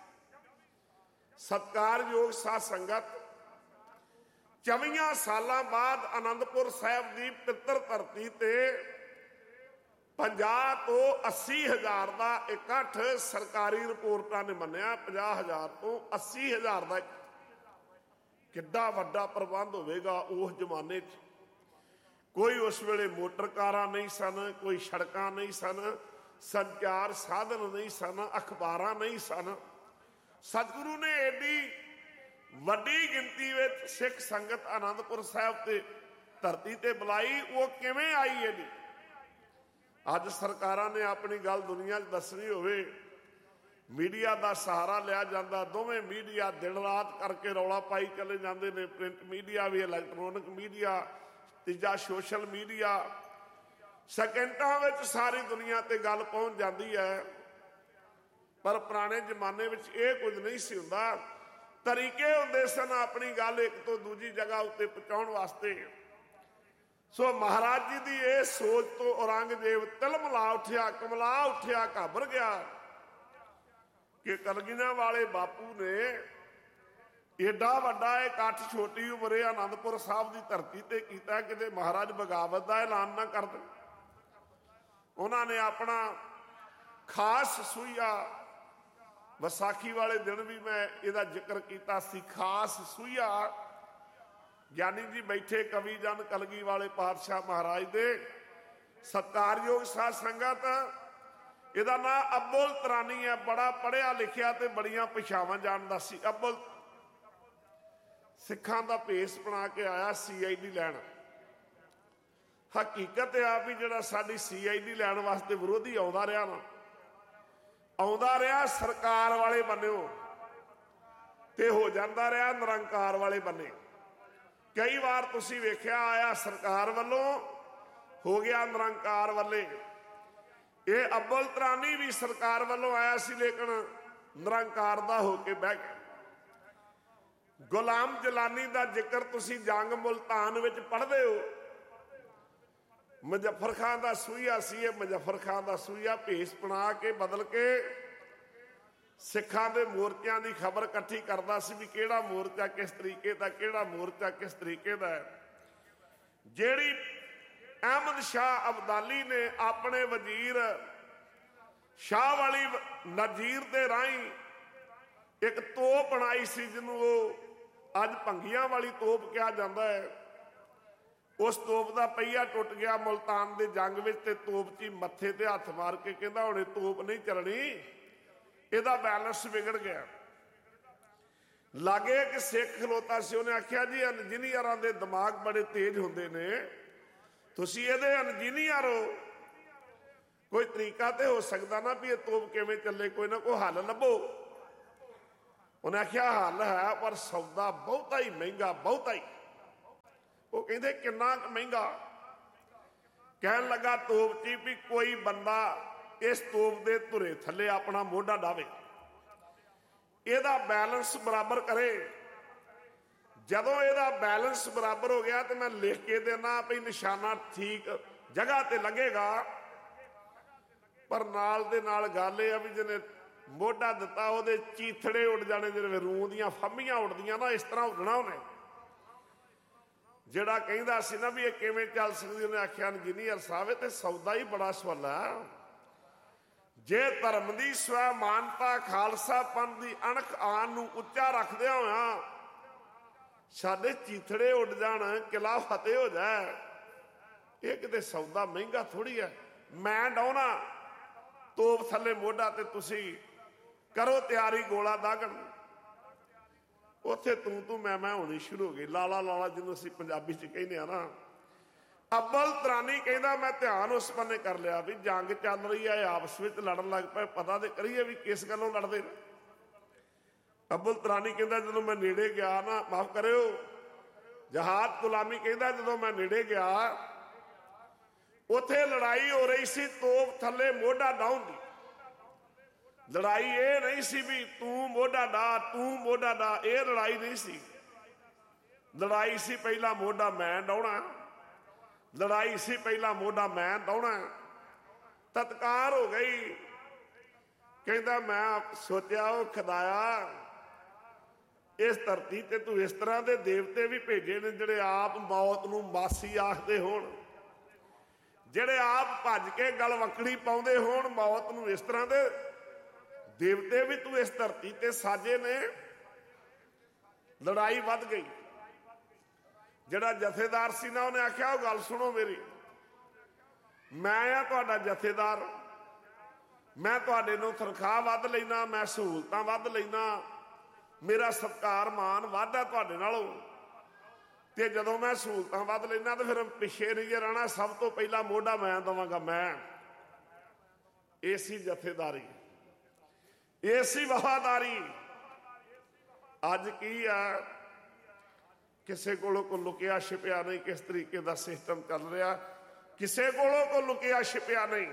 Speaker 1: ਸਤਿਕਾਰਯੋਗ ਸਾਧ ਸੰਗਤ, ਚੌਵੀਆਂ ਸਾਲਾਂ ਬਾਅਦ ਆਨੰਦਪੁਰ ਸਾਹਿਬ ਦੀ ਪਿੱਤਰ ਧਰਤੀ ਤੇ ਪੰਜਾਹ ਤੋਂ ਅੱਸੀ ਹਜ਼ਾਰ ਦਾ ਇਕੱਠ ਸਰਕਾਰੀ ਰਿਪੋਰਟਾਂ ਨੇ ਮੰਨਿਆ। ਪੰਜਾਹ ਹਜ਼ਾਰ ਤੋਂ ਅੱਸੀ ਹਜ਼ਾਰ ਦਾ ਕਿੱਡਾ ਵੱਡਾ ਪ੍ਰਬੰਧ ਹੋਵੇਗਾ ਉਸ ਜ਼ਮਾਨੇ 'ਚ। ਕੋਈ ਉਸ ਵੇਲੇ ਮੋਟਰ ਕਾਰਾਂ ਨਹੀਂ ਸਨ, ਕੋਈ ਸੜਕਾਂ ਨਹੀਂ ਸਨ, ਸੰਚਾਰ ਸਾਧਨ ਨਹੀਂ ਸਨ, ਅਖਬਾਰਾਂ ਨਹੀਂ ਸਨ। ਸਤਿਗੁਰੂ ਨੇ ਏਡੀ ਵੱਡੀ ਗਿਣਤੀ ਵਿੱਚ ਸਿੱਖ ਸੰਗਤ ਆਨੰਦਪੁਰ ਸਾਹਿਬ ਤੇ ਧਰਤੀ ਤੇ ਬੁਲਾਈ। ਉਹ ਕਿਵੇਂ ਆਈ ਇਹਦੀ? ਅੱਜ ਸਰਕਾਰਾਂ ਨੇ ਆਪਣੀ ਗੱਲ ਦੁਨੀਆ 'ਚ ਦੱਸਣੀ ਹੋਵੇ, ਮੀਡੀਆ ਦਾ ਸਹਾਰਾ ਲਿਆ ਜਾਂਦਾ। ਦੋਵੇਂ ਮੀਡੀਆ ਦਿਨ ਰਾਤ ਕਰਕੇ ਰੌਲਾ ਪਾਈ ਚਲੇ ਜਾਂਦੇ ਨੇ। ਪ੍ਰਿੰਟ ਮੀਡੀਆ ਵੀ, ਇਲੈਕਟ੍ਰੋਨਿਕ ਮੀਡੀਆ, ਤੀਜਾ ਸੋਸ਼ਲ ਮੀਡੀਆ। ਸੈਕਿੰਡਾਂ ਵਿੱਚ ਸਾਰੀ ਦੁਨੀਆ ਤੇ ਗੱਲ ਪਹੁੰਚ ਜਾਂਦੀ ਹੈ। ਪਰ ਪੁਰਾਣੇ ਜ਼ਮਾਨੇ ਵਿੱਚ ਇਹ ਕੁਝ ਨਹੀਂ ਸੀ ਹੁੰਦਾ। ਤਰੀਕੇ ਹੁੰਦੇ ਸਨ ਆਪਣੀ ਗੱਲ ਇੱਕ ਤੋਂ ਦੂਜੀ ਜਗ੍ਹਾ ਉੱਤੇ ਪਹੁੰਚਾਉਣ ਵਾਸਤੇ। ਸੋ ਮਹਾਰਾਜ ਜੀ ਦੀ ਇਹ ਸੋਚ ਤੋਂ ਔਰੰਗਜ਼ੇਬ ਤਿਲਮਿਲਾ ਉੱਠਿਆ, ਕਮਲਾ ਉੱਠਿਆ, ਘਾਬਰ ਗਿਆ ਕਿ ਕਲਗੀਆਂ ਵਾਲੇ ਬਾਪੂ ਨੇ ਏਡਾ ਵੱਡਾ ਇਕੱਠ ਛੋਟੀ ਉਮਰੇ ਆਨੰਦਪੁਰ ਸਾਹਿਬ ਦੀ ਧਰਤੀ ਤੇ ਕੀਤਾ, ਕਿਤੇ ਮਹਾਰਾਜ ਬਗਾਵਤ ਦਾ ਐਲਾਨ ਨਾ ਕਰ ਦੇਣ। ਉਹਨਾਂ ਨੇ ਆਪਣਾ ਖਾਸ ਸੂਈਆ, ਵਿਸਾਖੀ ਵਾਲੇ ਦਿਨ ਵੀ ਮੈਂ ਇਹਦਾ ਜ਼ਿਕਰ ਕੀਤਾ ਸੀ, ਖਾਸ ਸੂਈਆ ਗਿਆਨੀ ਜੀ ਬੈਠੇ, ਕਵੀ ਜਨ ਕਲਗੀ ਵਾਲੇ ਪਾਤਸ਼ਾਹ ਮਹਾਰਾਜ ਦੇ। ਸਤਿਕਾਰਯੋਗ ਸਾਧ ਸੰਗਤ, ਇਹਦਾ ਨਾਂ ਅਬੁਲ ਤਰਾਨੀ ਹੈ। ਬੜਾ ਪੜ੍ਹਿਆ ਲਿਖਿਆ ਤੇ ਬੜੀਆਂ ਭਾਸ਼ਾਵਾਂ ਜਾਣਦਾ ਸੀ। ਅਬੁਲ ਸਿੱਖਾਂ ਦਾ ਭੇਸ ਬਣਾ ਕੇ ਆਇਆ ਸੀ ਆਈ ਡੀ ਲੈਣ। ਹਕੀਕਤ ਆ ਵੀ ਜਿਹੜਾ ਸਾਡੀ ਸੀ ਆਈ ਡੀ ਲੈਣ ਵਾਸਤੇ ਵਿਰੋਧੀ ਆਉਂਦਾ ਰਿਹਾ ਨਾ, ਆਉਂਦਾ ਰਿਹਾ ਸਰਕਾਰ ਵਾਲੇ ਬੰਨਿਓ ਤੇ ਹੋ ਜਾਂਦਾ ਰਿਹਾ ਨਿਰੰਕਾਰ ਵਾਲੇ ਬੰਨੇ। ਕਈ ਵਾਰ ਤੁਸੀਂ ਵੇਖਿਆ, ਆਇਆ ਸਰਕਾਰ ਵੱਲੋਂ, ਹੋ ਗਿਆ ਨਿਰੰਕਾਰ ਵੱਲੇ। ਇਹ ਅਬੁਲ ਤਰਾਨੀ ਵੀ ਸਰਕਾਰ ਵੱਲੋਂ ਆਇਆ ਸੀ, ਲੇਕਿਨ ਨਿਰੰਕਾਰ ਦਾ ਹੋ ਕੇ ਬਹਿ ਗਿਆ। ਗੁਲਾਮ ਜਲਾਨੀ ਦਾ ਜ਼ਿਕਰ ਤੁਸੀਂ ਜੰਗ ਮੁਲਤਾਨ ਵਿੱਚ ਪੜ੍ਹਦੇ ਹੋ। ਮੁਜ਼ੱਫਰ ਖਾਨ ਦਾ ਸੂਈਆ ਸੀ ਇਹ। ਮੁਜ਼ੱਫਰ ਖਾਨ ਦਾ ਸੂਈਆ ਭੇਸ ਬਣਾ ਕੇ ਬਦਲ ਕੇ ਸਿੱਖਾਂ ਦੇ ਮੋਰਚਿਆਂ ਦੀ ਖਬਰ ਇਕੱਠੀ ਕਰਦਾ ਸੀ ਵੀ ਕਿਹੜਾ ਮੋਰਚਾ ਕਿਸ ਤਰੀਕੇ ਦਾ, ਕਿਹੜਾ ਮੋਰਚਾ ਕਿਸ ਤਰੀਕੇ ਦਾ ਹੈ। ਜਿਹੜੀ ਅਹਿਮਦ ਸ਼ਾਹ ਅਬਦਾਲੀ ਨੇ ਆਪਣੇ ਵਜ਼ੀਰ ਸ਼ਾਹ ਵਾਲੀ ਨਜ਼ੀਰ ਦੇ ਰਾਹੀਂ ਇੱਕ ਤੋਪ ਬਣਾਈ ਸੀ, ਜਿਹਨੂੰ ਉਹ ਅੱਜ ਭੰਗੀਆਂ ਵਾਲੀ ਤੋਪ ਕਿਹਾ ਜਾਂਦਾ ਹੈ। ਉਸ ਤੋਪ ਦਾ ਪਹੀਆ ਟੁੱਟ ਗਿਆ ਮੁਲਤਾਨ ਦੇ ਜੰਗ ਵਿੱਚ, ਤੇ ਤੋਪ 'ਚ ਮੱਥੇ ਤੇ ਹੱਥ ਮਾਰ ਕੇ ਕਹਿੰਦਾ ਹੁਣ ਇਹ ਤੋਪ ਨਹੀਂ ਚੱਲਣੀ, ਇਹਦਾ ਬੈਲੈਂਸ ਵਿਗੜ ਗਿਆ। ਲਾਗੇ ਇੱਕ ਸਿੱਖ ਖਲੋਤਾ ਸੀ, ਉਹਨੇ ਆਖਿਆ ਜੀ ਇੰਜੀਨੀਅਰਾਂ ਦੇ ਦਿਮਾਗ ਬੜੇ ਤੇਜ਼ ਹੁੰਦੇ ਨੇ, ਤੁਸੀਂ ਇਹਦੇ ਇੰਜੀਨੀਅਰ ਹੋ, ਕੋਈ ਤਰੀਕਾ ਤੇ ਹੋ ਸਕਦਾ ਨਾ ਵੀ ਇਹ ਤੋਪ ਕਿਵੇਂ ਚੱਲੇ, ਕੋਈ ਨਾ ਕੋਈ ਹੱਲ ਲੱਭੋ। ਉਹਨੇ ਆਖਿਆ ਹੱਲ ਹੈ, ਪਰ ਸੌਦਾ ਬਹੁਤਾ ਹੀ ਮਹਿੰਗਾ, ਬਹੁਤਾ ਹੀ। ਉਹ ਕਹਿੰਦੇ ਕਿੰਨਾ ਕੁ ਮਹਿੰਗਾ? ਕਹਿਣ ਲੱਗਾ ਤੋਪ ਜੀ ਵੀ ਕੋਈ ਬੰਦਾ ਇਸ ਤੋਪ ਦੇ ਧੁਰੇ ਥੱਲੇ ਆਪਣਾ ਮੋਢਾ ਡਾਵੇ, ਇਹਦਾ ਬੈਲੈਂਸ ਬਰਾਬਰ ਕਰੇ। ਜਦੋਂ ਇਹਦਾ ਬੈਲੈਂਸ ਬਰਾਬਰ ਹੋ ਗਿਆ ਤੇ ਮੈਂ ਲਿਖ ਕੇ ਦੇਣਾ ਵੀ ਨਿਸ਼ਾਨਾ ਠੀਕ ਜਗ੍ਹਾ ਤੇ ਲੱਗੇਗਾ। ਪਰ ਨਾਲ ਦੇ ਨਾਲ ਗੱਲ ਇਹ ਆ ਵੀ ਜਿਹਨੇ ਮੋਢਾ ਦਿੱਤਾ ਉਹਦੇ ਚੀਥੜੇ ਉੱਡ ਜਾਣੇ, ਜਿਵੇਂ ਰੂੰ ਦੀਆਂ ਫੰਮੀਆਂ ਉੱਡਦੀਆਂ ਨਾ, ਇਸ ਤਰ੍ਹਾਂ ਉੱਡਣਾ ਉਹਨੇ। ਜਿਹੜਾ ਕਹਿੰਦਾ ਸੀ ਨਾ ਵੀ ਇਹ ਕਿਵੇਂ ਚੱਲ ਸਕਦੀ, ਉਹਨੇ ਆਖਿਆ ਇੰਜੀਨੀਅਰ ਸਾਹਿਬ ਇਹ ਤੇ ਸੌਦਾ ਹੀ ਬੜਾ ਸਵਾਲਾ। ਜੇ ਧਰਮ ਦੀ ਸਵੈ ਮਾਨਤਾ ਖਾਲਸਾ ਪੰਥ ਦੀ ਅਣਖ ਆਨ ਨੂੰ ਉੱਚਾ ਰੱਖਦਿਆਂ ਹੋਇਆ ਸਾਡੇ ਚੀਥੜੇ ਉੱਡ ਜਾਣ, ਕਿਲਾ ਫਤਿਹ ਹੋ ਜਾਏ, ਇਹ ਕਿਤੇ ਸੌਦਾ ਮਹਿੰਗਾ ਥੋੜੀ ਹੈ। ਮੈਂ ਡਾਉਣਾ ਤੋਪ ਥੱਲੇ ਮੋਢਾ ਤੇ ਤੁਸੀਂ ਕਰੋ ਤਿਆਰੀ ਗੋਲਾ ਦਾਗਣ। ਉੱਥੇ ਤੂੰ ਤੂੰ ਮੈਂ ਮੈਂ ਹੋਣੀ ਸ਼ੁਰੂ ਹੋ ਗਈ, ਲਾਲਾ ਲਾਲਾ ਜਿਹਨੂੰ ਅਸੀਂ ਪੰਜਾਬੀ ਚ ਕਹਿੰਦੇ ਆ ਨਾ। ਅੱਬਲ ਤਰਾਨੀ ਕਹਿੰਦਾ ਮੈਂ ਧਿਆਨ ਉਸ ਬੰਨੇ ਕਰ ਲਿਆ ਵੀ ਜੰਗ ਚੱਲ ਰਹੀ ਹੈ, ਆਪਸ ਵਿੱਚ ਲੜਨ ਲੱਗ ਪਏ, ਪਤਾ ਤੇ ਕਰੀਏ ਵੀ ਕਿਸ ਗੱਲੋਂ ਲੜਦੇ ਨੇ। ਅੱਬਲ ਤਰਾਨੀ ਕਹਿੰਦਾ ਜਦੋਂ ਮੈਂ ਨੇੜੇ ਗਿਆ ਨਾ, ਮਾਫ ਕਰਿਓ ਜਹਾਦ ਗੁਲਾਮੀ ਕਹਿੰਦਾ ਜਦੋਂ ਮੈਂ ਨੇੜੇ ਗਿਆ ਉੱਥੇ ਲੜਾਈ ਹੋ ਰਹੀ ਸੀ ਤੋਪ ਥੱਲੇ ਮੋਢਾ ਡਾਉਣ ਦੀ। ਲੜਾਈ ਇਹ ਨਹੀਂ ਸੀ ਵੀ ਤੂੰ ਮੋਢਾ ਡਾ ਤੂੰ ਮੋਢਾ ਡਾ, ਇਹ ਲੜਾਈ ਨਹੀਂ ਸੀ। ਲੜਾਈ ਸੀ ਪਹਿਲਾਂ ਮੋਢਾ ਮੈਂ ਡਾਉਣਾ, ਲੜਾਈ ਸੀ ਪਹਿਲਾਂ ਮੋਢਾ ਮੈਂ ਡਾਉਣਾ। ਤਤਕਾਰ ਹੋ ਗਈ। ਕਹਿੰਦਾ ਮੈਂ ਸੋਚਿਆ ਉਹ ਖੁਦਾਇਆ ਇਸ ਧਰਤੀ ਤੇ ਤੂੰ ਇਸ ਤਰ੍ਹਾਂ ਦੇ ਦੇਵਤੇ ਵੀ ਭੇਜੇ ਨੇ ਜਿਹੜੇ ਆਪ ਮੌਤ ਨੂੰ ਮਾਸੀ ਆਖਦੇ ਹੋਣ, ਜਿਹੜੇ ਆਪ ਭੱਜ ਕੇ ਗਲਵੱਕੜੀ ਪਾਉਂਦੇ ਹੋਣ ਮੌਤ ਨੂੰ। ਇਸ ਤਰ੍ਹਾਂ ਦੇ ਦੇਵਤੇ ਵੀ ਤੂੰ ਇਸ ਧਰਤੀ ਤੇ ਸਾਜੇ ਨੇ। ਲੜਾਈ ਵੱਧ ਗਈ। ਜਿਹੜਾ ਜਥੇਦਾਰ ਸੀ ਨਾ ਉਹਨੇ ਆਖਿਆ ਉਹ ਗੱਲ ਸੁਣੋ ਮੇਰੀ, ਮੈਂ ਆ ਤੁਹਾਡਾ ਜਥੇਦਾਰ, ਮੈਂ ਤੁਹਾਡੇ ਨੂੰ ਤਨਖਾਹ ਵੱਧ ਲੈਣਾ, ਮੈਂ ਸਹੂਲਤਾਂ ਵੱਧ ਲੈਣਾ, ਮੇਰਾ ਸਤਿਕਾਰ ਮਾਨ ਵੱਧ ਹੈ ਤੁਹਾਡੇ ਨਾਲੋਂ। ਤੇ ਜਦੋਂ ਮੈਂ ਸਹੂਲਤਾਂ ਵੱਧ ਲੈਣਾ ਤੇ ਫਿਰ ਪਿੱਛੇ ਨਹੀਂ ਰਹਿਣਾ, ਸਭ ਤੋਂ ਪਹਿਲਾਂ ਮੋਢਾ ਮੈਂ ਦੇਵਾਂਗਾ। ਮੈਂ ਇਹ ਸੀ ਜਥੇਦਾਰੀ, ਇਹ ਸੀ ਵਫਾਦਾਰੀ। ਅੱਜ ਕੀ ਆ, ਕਿਸੇ ਕੋਲੋਂ ਕੋਈ ਲੁਕਿਆ ਛਿਪਿਆ ਨਹੀਂ ਕਿਸ ਤਰੀਕੇ ਦਾ ਸਿਸਟਮ ਚੱਲ ਰਿਹਾ, ਕਿਸੇ ਕੋਲੋਂ ਕੋਈ ਲੁਕਿਆ ਛਿਪਿਆ ਨਹੀਂ।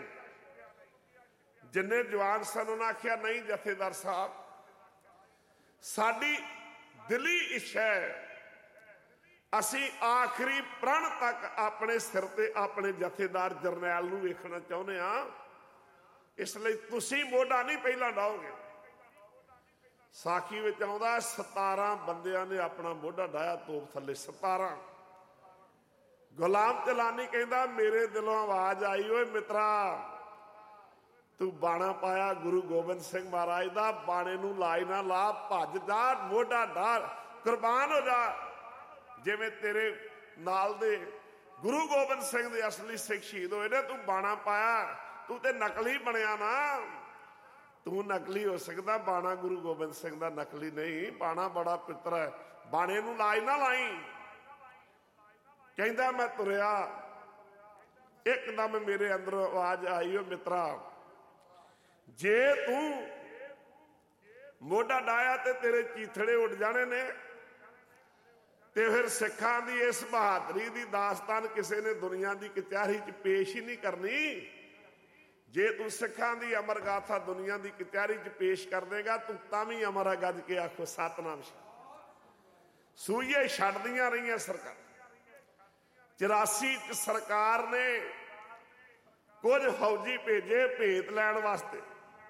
Speaker 1: ਜਿੰਨੇ ਜਵਾਨ ਸਨ ਉਹਨਾਂ ਆਖਿਆ ਨਹੀਂ ਜਥੇਦਾਰ ਸਾਹਿਬ ਸਾਡੀ ਦਿਲੀ ਇੱਛਾ ਹੈ, ਅਸੀਂ ਆਖਰੀ ਪ੍ਰਣ ਤੱਕ ਆਪਣੇ ਸਿਰ ਤੇ ਆਪਣੇ ਜਥੇਦਾਰ ਜਰਨੈਲ ਨੂੰ ਵੇਖਣਾ ਚਾਹੁੰਦੇ ਹਾਂ, ਇਸ ਲਈ ਤੁਸੀਂ ਮੋਢਾ ਨਹੀਂ ਪਹਿਲਾਂ ਡਾਓਗੇ। ਸਾਖੀ ਵਿੱਚ ਆਉਂਦਾ ਸਤਾਰਾਂ ਬੰਦਿਆਂ ਨੇ ਆਪਣਾ ਮੋਢਾ ਡਾਇਆ ਤੋਪ ਥੱਲੇ, ਸਤਾਰਾਂ। ਗੁਲਾਮ ਚਲਾਨੀ ਕਹਿੰਦਾ ਮੇਰੇ ਦਿਲੋਂ ਆਵਾਜ਼ ਆਈ, ਓਏ ਮਿੱਤਰਾ ਤੂੰ ਬਾਣਾ ਪਾਇਆ ਗੁਰੂ ਗੋਬਿੰਦ ਸਿੰਘ ਮਹਾਰਾਜ ਦਾ, ਬਾਣੇ ਨੂੰ ਲਾਜ ਨਾ ਲਾ, ਭੱਜ ਜਾ, ਮੋਢਾ ਡਾ, ਕੁਰਬਾਨ ਹੋ ਜਾ। ਜਿਵੇਂ ਤੇਰੇ ਨਾਲ ਦੇ ਗੁਰੂ ਗੋਬਿੰਦ ਸਿੰਘ ਦੇ ਅਸਲੀ ਸਿੱਖ ਸ਼ਹੀਦ ਹੋਏ ਨੇ, ਤੂੰ ਬਾਣਾ ਪਾਇਆ, ਤੂੰ ਤੇ ਨਕਲੀ ਬਣਿਆ ਨਾ। ਤੂੰ ਨਕਲੀ ਹੋ ਸਕਦਾ, ਬਾਣਾ ਗੁਰੂ ਗੋਬਿੰਦ ਸਿੰਘ ਦਾ ਨਕਲੀ ਨਹੀਂ। ਬਾਣਾ ਬੜਾ ਪਿੱਤਰ ਹੈ, ਬਾਣੇ ਨੂੰ ਲਾਜ ਨਾ ਲਾਈ। ਕਹਿੰਦਾ ਮੈਂ ਤੁਰਿਆ, ਇੱਕਦਮ ਮੇਰੇ ਅੰਦਰੋਂ ਆਵਾਜ਼ ਆਈ, ਓ ਮਿੱਤਰਾ ਜੇ ਤੂੰ ਮੋਢਾ ਡਾਇਆ ਤੇ ਤੇਰੇ ਚੀਥੜੇ ਉੱਡ ਜਾਣੇ ਨੇ। ਤੇ ਫਿਰ ਸਿੱਖਾਂ ਦੀ ਇਸ ਬਹਾਦਰੀ ਦੀ ਦਾਸਤਾਨ ਕਿਸੇ ਨੇ ਦੁਨੀਆ ਦੀ ਕਚਹਿਰੀ 'ਚ ਪੇਸ਼ ਹੀ ਨਹੀਂ ਕਰਨੀ। ਜੇ ਤੂੰ ਸਿੱਖਾਂ ਦੀ ਅਮਰ ਗਾਥਾ ਦੁਨੀਆ ਦੀ ਕਚਹਿਰੀ 'ਚ ਪੇਸ਼ ਕਰ ਦੇਗਾ, ਤੂੰ ਤਾਂ ਵੀ ਅਮਰ ਹੈ। ਗੱਜ ਕੇ ਆਖੋ ਸਤਨਾਮ। ਸੂਈਏ ਛੱਡਦੀਆਂ ਰਹੀਆਂ ਸਰਕਾਰ। ਚੁਰਾਸੀ 'ਚ ਸਰਕਾਰ ਨੇ ਕੁਝ ਫੌਜੀ ਭੇਜੇ ਭੇਤ ਲੈਣ ਵਾਸਤੇ।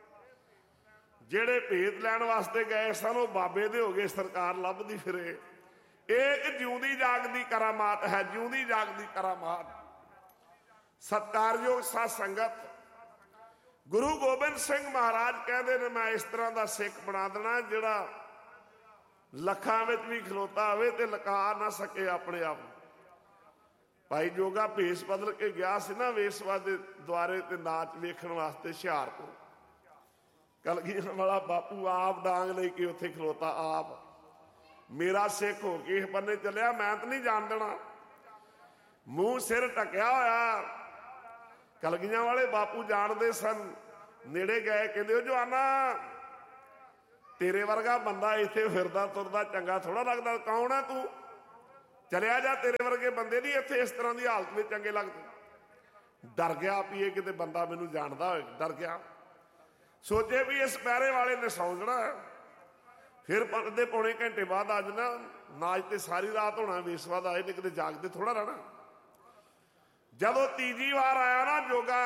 Speaker 1: ਜਿਹੜੇ ਭੇਤ ਲੈਣ ਵਾਸਤੇ ਗਏ ਸਨ ਉਹ ਬਾਬੇ ਦੇ ਹੋ ਗਏ, ਸਰਕਾਰ ਲੱਭਦੀ ਫਿਰੇ। ਇਹ ਇੱਕ ਜਿਉਂਦੀ ਜਾਗਦੀ ਕਰਾਮਾਤ ਹੈ, ਜਿਉਂਦੀ ਜਾਗਦੀ ਕਰਾਮਾਤ। ਸਤਿਕਾਰਯੋਗ ਸਾਧ ਸੰਗਤ, ਗੁਰੂ ਗੋਬਿੰਦ ਸਿੰਘ ਮਹਾਰਾਜ ਕਹਿੰਦੇ ਨੇ ਮੈਂ ਇਸ ਤਰ੍ਹਾਂ ਦਾ ਸਿੱਖ ਬਣਾ ਦੇਣਾ ਜਿਹੜਾ ਲੱਖਾਂ ਵਿੱਚ ਵੀ ਖਲੋਤਾ ਹੋਵੇ ਤੇ ਲੁਕਾ ਨਾ ਸਕੇ ਆਪਣੇ ਆਪ ਨੂੰ। ਭਾਈ ਜੋਗਾ ਭੇਸ ਬਦਲ ਕੇ ਗਿਆ ਸੀ ਨਾ ਵੇਸਵਾ ਦੇ ਦੁਆਰੇ ਤੇ ਨਾਚ ਵੇਖਣ ਵਾਸਤੇ ਹੁਸ਼ਿਆਰਪੁਰ। ਕਲਗੀਧਰ ਵਾਲਾ ਬਾਪੂ ਆਪ ਡਾਂਗ ਲੈ ਕੇ ਉੱਥੇ ਖਲੋਤਾ, ਆਪ ਮੇਰਾ ਸਿੱਖ ਹੋ ਕੇ ਇਸ ਬੰਨੇ ਚੱਲਿਆ, ਮੈਂ ਤਾਂ ਨਹੀਂ ਜਾਣ ਦੇਣਾ। ਮੂੰਹ ਸਿਰ ਢਕਿਆ ਹੋਇਆ। ਕਲਗੀਆਂ ਵਾਲੇ ਬਾਪੂ ਜਾਣਦੇ ਸਨ। ਨੇੜੇ ਗਏ, ਕਹਿੰਦੇ ਉਹ ਜਵਾਨਾ ਤੇਰੇ ਵਰਗਾ ਬੰਦਾ ਇੱਥੇ ਫਿਰਦਾ ਤੁਰਦਾ ਚੰਗਾ ਥੋੜਾ ਲੱਗਦਾ। ਕੌਣ ਹੈ ਤੂੰ? ਚਲਿਆ ਜਾ, ਤੇਰੇ ਵਰਗੇ ਬੰਦੇ ਨਹੀਂ ਇੱਥੇ ਇਸ ਤਰ੍ਹਾਂ ਦੀ ਹਾਲਤ ਵਿੱਚ ਚੰਗੇ ਲੱਗਦੇ। ਡਰ ਗਿਆ ਵੀ ਇਹ ਕਿਤੇ ਬੰਦਾ ਮੈਨੂੰ ਜਾਣਦਾ ਹੋਏ, ਡਰ ਗਿਆ। ਸੋਚੇ ਵੀ ਇਸ ਪਹਿਰੇ ਵਾਲੇ ਨੇ ਸੌਂ ਜਾਣਾ, ਫਿਰ ਅੱਧੇ ਪੌਣੇ ਘੰਟੇ ਬਾਅਦ ਆ ਜਾਣਾ। ਨਾਚ ਤੇ ਸਾਰੀ ਰਾਤ ਹੋਣਾ, ਵੇਸਵਾ ਦਾ ਇਹਨੇ ਕਿਤੇ ਜਾਗਦੇ ਥੋੜਾ ਰਹਿਣਾ। ਜਦੋਂ ਤੀਜੀ ਵਾਰ ਆਇਆ ਨਾ ਜੋਗਾ,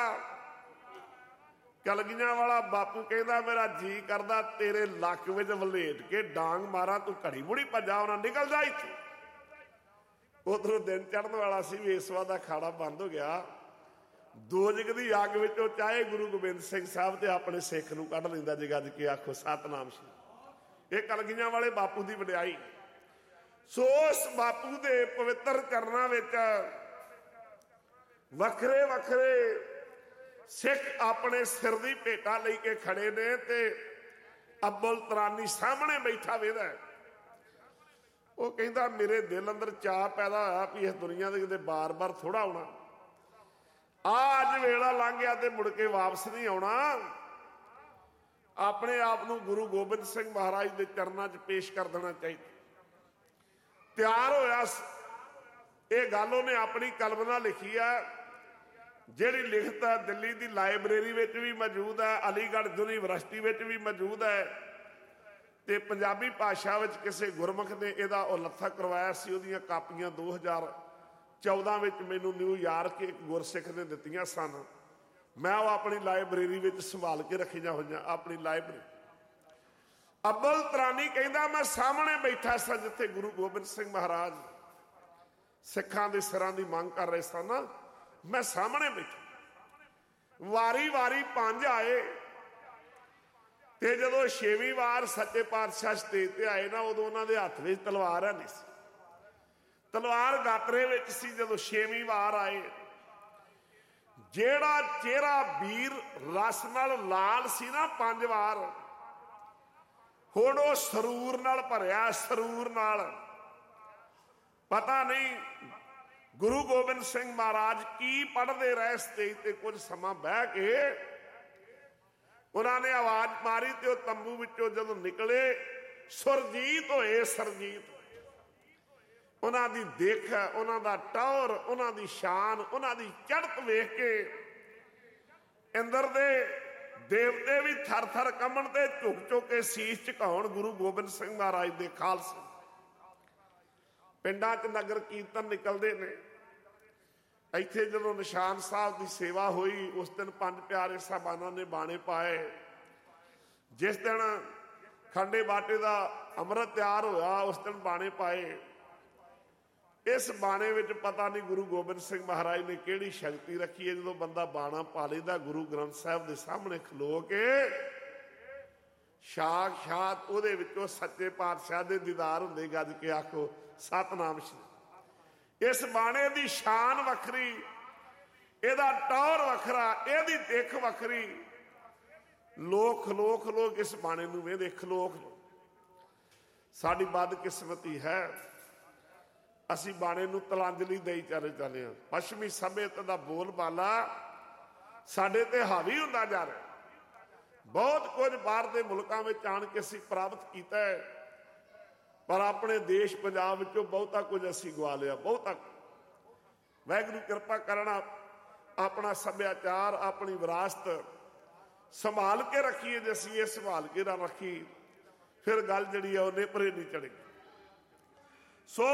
Speaker 1: ਕਲਗੀਆਂ ਵਾਲਾ ਬਾਪੂ ਕਹਿੰਦਾ ਮੇਰਾ ਜੀ ਕਰਦਾ ਤੇਰੇ ਲੱਕ ਵਿੱਚ ਵਲੇਟ ਕੇ ਡਾਂਗ ਮਾਰਾਂ, ਤੂੰ ਘੜੀ ਮੁੜੀ ਭੱਜਾ, ਉਹਨਾਂ ਨਿਕਲ ਜਾ ਇੱਥੋਂ। ਉਧਰੋਂ ਦਿਨ ਚੜ੍ਹਨ ਵਾਲਾ ਸੀ, ਵੇਸਵਾ ਦਾ ਖਾੜਾ ਬੰਦ ਹੋ ਗਿਆ। ਦੋਜਕ ਦੀ ਅੱਗ ਵਿੱਚੋਂ ਚਾਹੇ ਗੁਰੂ ਗੋਬਿੰਦ ਸਿੰਘ ਸਾਹਿਬ ਤੇ ਆਪਣੇ ਸਿੱਖ ਨੂੰ ਕੱਢ ਲੈਂਦਾ ਜੇ ਗੱਜ ਕੇ ਆਖੋ ਸਤਨਾਮ ਸ਼੍ਰੀ। ਇਹ ਕਲਗੀਆਂ ਵਾਲੇ ਬਾਪੂ ਦੀ ਵਡਿਆਈ। ਸੋ ਉਸ ਬਾਪੂ ਦੇ ਪਵਿੱਤਰ ਚਰਨਾਂ ਵਿੱਚ ਵੱਖਰੇ ਵੱਖਰੇ ਸਿੱਖ ਆਪਣੇ ਸਿਰ ਦੀ ਭੇਟਾ ਲਈ ਕੇ ਖੜੇ ਨੇ ਤੇ ਅੱਬਲ ਤਰਾਨੀ ਸਾਹਮਣੇ ਬੈਠਾ ਵੇਖਦਾ। ਉਹ ਕਹਿੰਦਾ ਮੇਰੇ ਦਿਲ ਅੰਦਰ ਚਾਅ ਪੈਦਾ ਹੋਇਆ ਵੀ ਇਸ ਦੁਨੀਆ ਦੇ ਕਿਤੇ ਬਾਰ-ਬਾਰ ਥੋੜਾ ਆਉਣਾ। ਆ ਅੱਜ ਵੇਲਾ ਲੰਘ ਗਿਆ ਤੇ ਮੁੜ ਕੇ ਵਾਪਸ ਨਹੀਂ ਆਉਣਾ। ਆਪਣੇ ਆਪ ਨੂੰ ਗੁਰੂ ਗੋਬਿੰਦ ਸਿੰਘ ਮਹਾਰਾਜ ਦੇ ਚਰਨਾਂ 'ਚ ਪੇਸ਼ ਕਰ ਦੇਣਾ ਚਾਹੀਦਾ। ਤਿਆਰ ਹੋਇਆ। ਇਹ ਗੱਲ ਉਹਨੇ ਆਪਣੀ ਕਲਮ ਨਾਲ ਲਿਖੀ ਆ, ਜਿਹੜੀ ਲਿਖਤ ਹੈ ਦਿੱਲੀ ਦੀ ਲਾਇਬ੍ਰੇਰੀ ਵਿੱਚ ਵੀ ਮੌਜੂਦ ਹੈ, ਅਲੀਗੜ੍ਹ ਯੂਨੀਵਰਸਿਟੀ ਵਿੱਚ ਵੀ ਮੌਜੂਦ ਹੈ ਤੇ ਪੰਜਾਬੀ ਭਾਸ਼ਾ ਵਿੱਚ ਕਿਸੇ ਗੁਰਮੁਖ ਨੇ ਇਹਦਾ ਉਲੱਥਾ ਕਰਵਾਇਆ ਸੀ। ਉਹਦੀਆਂ ਕਾਪੀਆਂ ਦੋ ਹਜ਼ਾਰ ਚੌਦਾਂ ਵਿੱਚ ਮੈਨੂੰ ਨਿਊਯਾਰਕ ਇੱਕ ਗੁਰਸਿੱਖ ਨੇ ਦਿੱਤੀਆਂ ਸਨ। ਮੈਂ ਉਹ ਆਪਣੀ ਲਾਇਬ੍ਰੇਰੀ ਵਿੱਚ ਸੰਭਾਲ ਕੇ ਰੱਖੀਆਂ ਹੋਈਆਂ, ਆਪਣੀ ਲਾਇਬ੍ਰੇਰੀ। ਅੱਬਲ ਤਰਾਨੀ ਕਹਿੰਦਾ ਮੈਂ ਸਾਹਮਣੇ ਬੈਠਾ ਸਾਂ ਜਿੱਥੇ ਗੁਰੂ ਗੋਬਿੰਦ ਸਿੰਘ ਮਹਾਰਾਜ ਸਿੱਖਾਂ ਦੇ ਸਿਰਾਂ ਦੀ ਮੰਗ ਕਰ ਰਹੇ ਸਨ। ਮੈਂ ਸਾਹਮਣੇ ਬੈਠਾ। ਵਾਰੀ ਵਾਰੀ ਪੰਜ ਆਏ ਤੇ ਜਦੋਂ ਛੇਵੀਂ ਵਾਰ ਸੱਚੇ ਪਾਤਸ਼ਾਹ ਸਟੇਜ ਤੇ ਆਏ ਨਾ, ਉਦੋਂ ਉਹਨਾਂ ਦੇ ਹੱਥ ਵਿੱਚ ਤਲਵਾਰ ਹੈ ਨਹੀਂ ਸੀ, ਤਲਵਾਰ ਗਾਤਰੇ ਵਿੱਚ ਸੀ। ਜਦੋਂ ਛੇਵੀਂ ਵਾਰ ਆਏ, ਜਿਹੜਾ ਚਿਹਰਾ ਵੀਰ ਰਸ ਨਾਲ ਲਾਲ ਸੀ ਨਾ ਪੰਜ ਵਾਰ, ਹੁਣ ਉਹ ਸਰੂਰ ਨਾਲ ਭਰਿਆ, ਸਰੂਰ ਨਾਲ। ਪਤਾ ਨਹੀਂ ਗੁਰੂ ਗੋਬਿੰਦ ਸਿੰਘ ਮਹਾਰਾਜ ਕੀ ਪੜ੍ਹਦੇ ਰਹੇ ਸਟੇਜ ਤੇ। ਕੁਝ ਸਮਾਂ ਬਹਿ ਕੇ ਉਹਨਾਂ ਨੇ ਆਵਾਜ਼ ਮਾਰੀ ਤੇ ਉਹ ਤੰਬੂ ਵਿੱਚੋਂ ਜਦੋਂ ਨਿਕਲੇ ਸੁਰਜੀਤ ਹੋਏ, ਸਰਜੀਤ। ਉਹਨਾਂ ਦੀ ਦਿੱਖ, ਉਹਨਾਂ ਦਾ ਟੌਰ, ਉਹਨਾਂ ਦੀ ਸ਼ਾਨ, ਉਹਨਾਂ ਦੀ ਚੜ੍ਹਤ ਵੇਖ ਕੇ ਅੰਦਰ ਦੇ ਦੇਵਤੇ ਵੀ ਥਰ ਥਰ ਕੰਬਣ ਤੇ ਝੁਕ ਝੁਕ ਕੇ ਸੀਸ ਝੁਕਾਉਣ ਗੁਰੂ ਗੋਬਿੰਦ ਸਿੰਘ ਮਹਾਰਾਜ ਦੇ ਖਾਲਸੇ। ਪਿੰਡਾਂ 'ਚ ਨਗਰ ਕੀਰਤਨ ਨਿਕਲਦੇ ਨੇ। ਇੱਥੇ ਜਦੋਂ ਨਿਸ਼ਾਨ ਸਾਹਿਬ ਦੀ ਸੇਵਾ ਹੋਈ, ਉਸ ਦਿਨ ਪੰਜ ਪਿਆਰੇ ਸਾਹਿਬਾਨਾਂ ਨੇ ਬਾਣੇ ਪਾਏ। ਜਿਸ ਦਿਨ ਖੰਡੇ ਬਾਟੇ ਦਾ ਅੰਮ੍ਰਿਤ ਤਿਆਰ ਹੋਇਆ, ਉਸ ਦਿਨ ਬਾਣੇ ਪਾਏ। ਇਸ ਬਾਣੇ ਵਿੱਚ ਪਤਾ ਨਹੀਂ ਗੁਰੂ ਗੋਬਿੰਦ ਸਿੰਘ ਮਹਾਰਾਜ ਨੇ ਕਿਹੜੀ ਸ਼ਕਤੀ ਰੱਖੀ ਹੈ, ਜਦੋਂ ਬੰਦਾ ਬਾਣਾ ਪਾ ਲੈਂਦਾ ਗੁਰੂ ਗ੍ਰੰਥ ਸਾਹਿਬ ਦੇ ਸਾਹਮਣੇ ਖਲੋ ਕੇ, ਸਾਖਸ਼ਾਤ ਉਹਦੇ ਵਿੱਚੋਂ ਸੱਚੇ ਪਾਤਸ਼ਾਹ ਦੇ ਦੀਦਾਰ ਹੁੰਦੇ। ਗੱਜ ਕੇ ਆਖੋ ਸਤਨਾਮ ਸ਼੍ਰੀ। ਇਸ ਬਾਣੇ ਦੀ ਸ਼ਾਨ ਵੱਖਰੀ, ਇਹਦਾ ਟੌਰ ਵੱਖਰਾ, ਇਹਦੀ ਦਿੱਖ ਵੱਖਰੀ। ਲੋਕ ਖਲੋ ਖਲੋ ਇਸ ਬਾਣੇ ਨੂੰ ਵੇਖਦੇ, ਖਲੋ ਖਲੋ। ਸਾਡੀ ਬਦਕਿਸਮਤੀ ਹੈ, ਅਸੀਂ ਬਾਣੇ ਨੂੰ ਤਲਾਂਜਲੀ ਦੇਈ ਚੱਲੇ ਚੱਲੇ ਹਾਂ। ਪੱਛਮੀ ਸਭਿਅਤ ਦਾ ਬੋਲ ਬਾਲਾ ਸਾਡੇ ਤੇ ਹਾਵੀ ਹੁੰਦਾ ਜਾ ਰਿਹਾ। ਬਹੁਤ ਕੁਝ ਬਾਹਰ ਦੇ ਮੁਲਕਾਂ ਵਿੱਚ ਆਣ ਕੇ ਅਸੀਂ ਪ੍ਰਾਪਤ ਕੀਤਾ ਹੈ, ਪਰ ਆਪਣੇ ਦੇਸ਼ ਪੰਜਾਬ ਵਿੱਚੋਂ ਬਹੁਤਾ ਕੁਝ ਅਸੀਂ ਗਵਾ ਲਿਆ, ਬਹੁਤਾ। ਵਾਹਿਗੁਰੂ ਕਿਰਪਾ ਕਰਨਾ, ਆਪਣਾ ਸੱਭਿਆਚਾਰ, ਆਪਣੀ ਵਿਰਾਸਤ ਸੰਭਾਲ ਕੇ ਰੱਖੀਏ। ਜੇ ਅਸੀਂ ਇਹ ਸੰਭਾਲ ਕੇ ਨਾ ਰੱਖੀ, ਫਿਰ ਗੱਲ ਜਿਹੜੀ ਆ ਉਹ ਨੇਪਰੇ ਨਹੀਂ ਚੜੇਗੀ। ਸੋ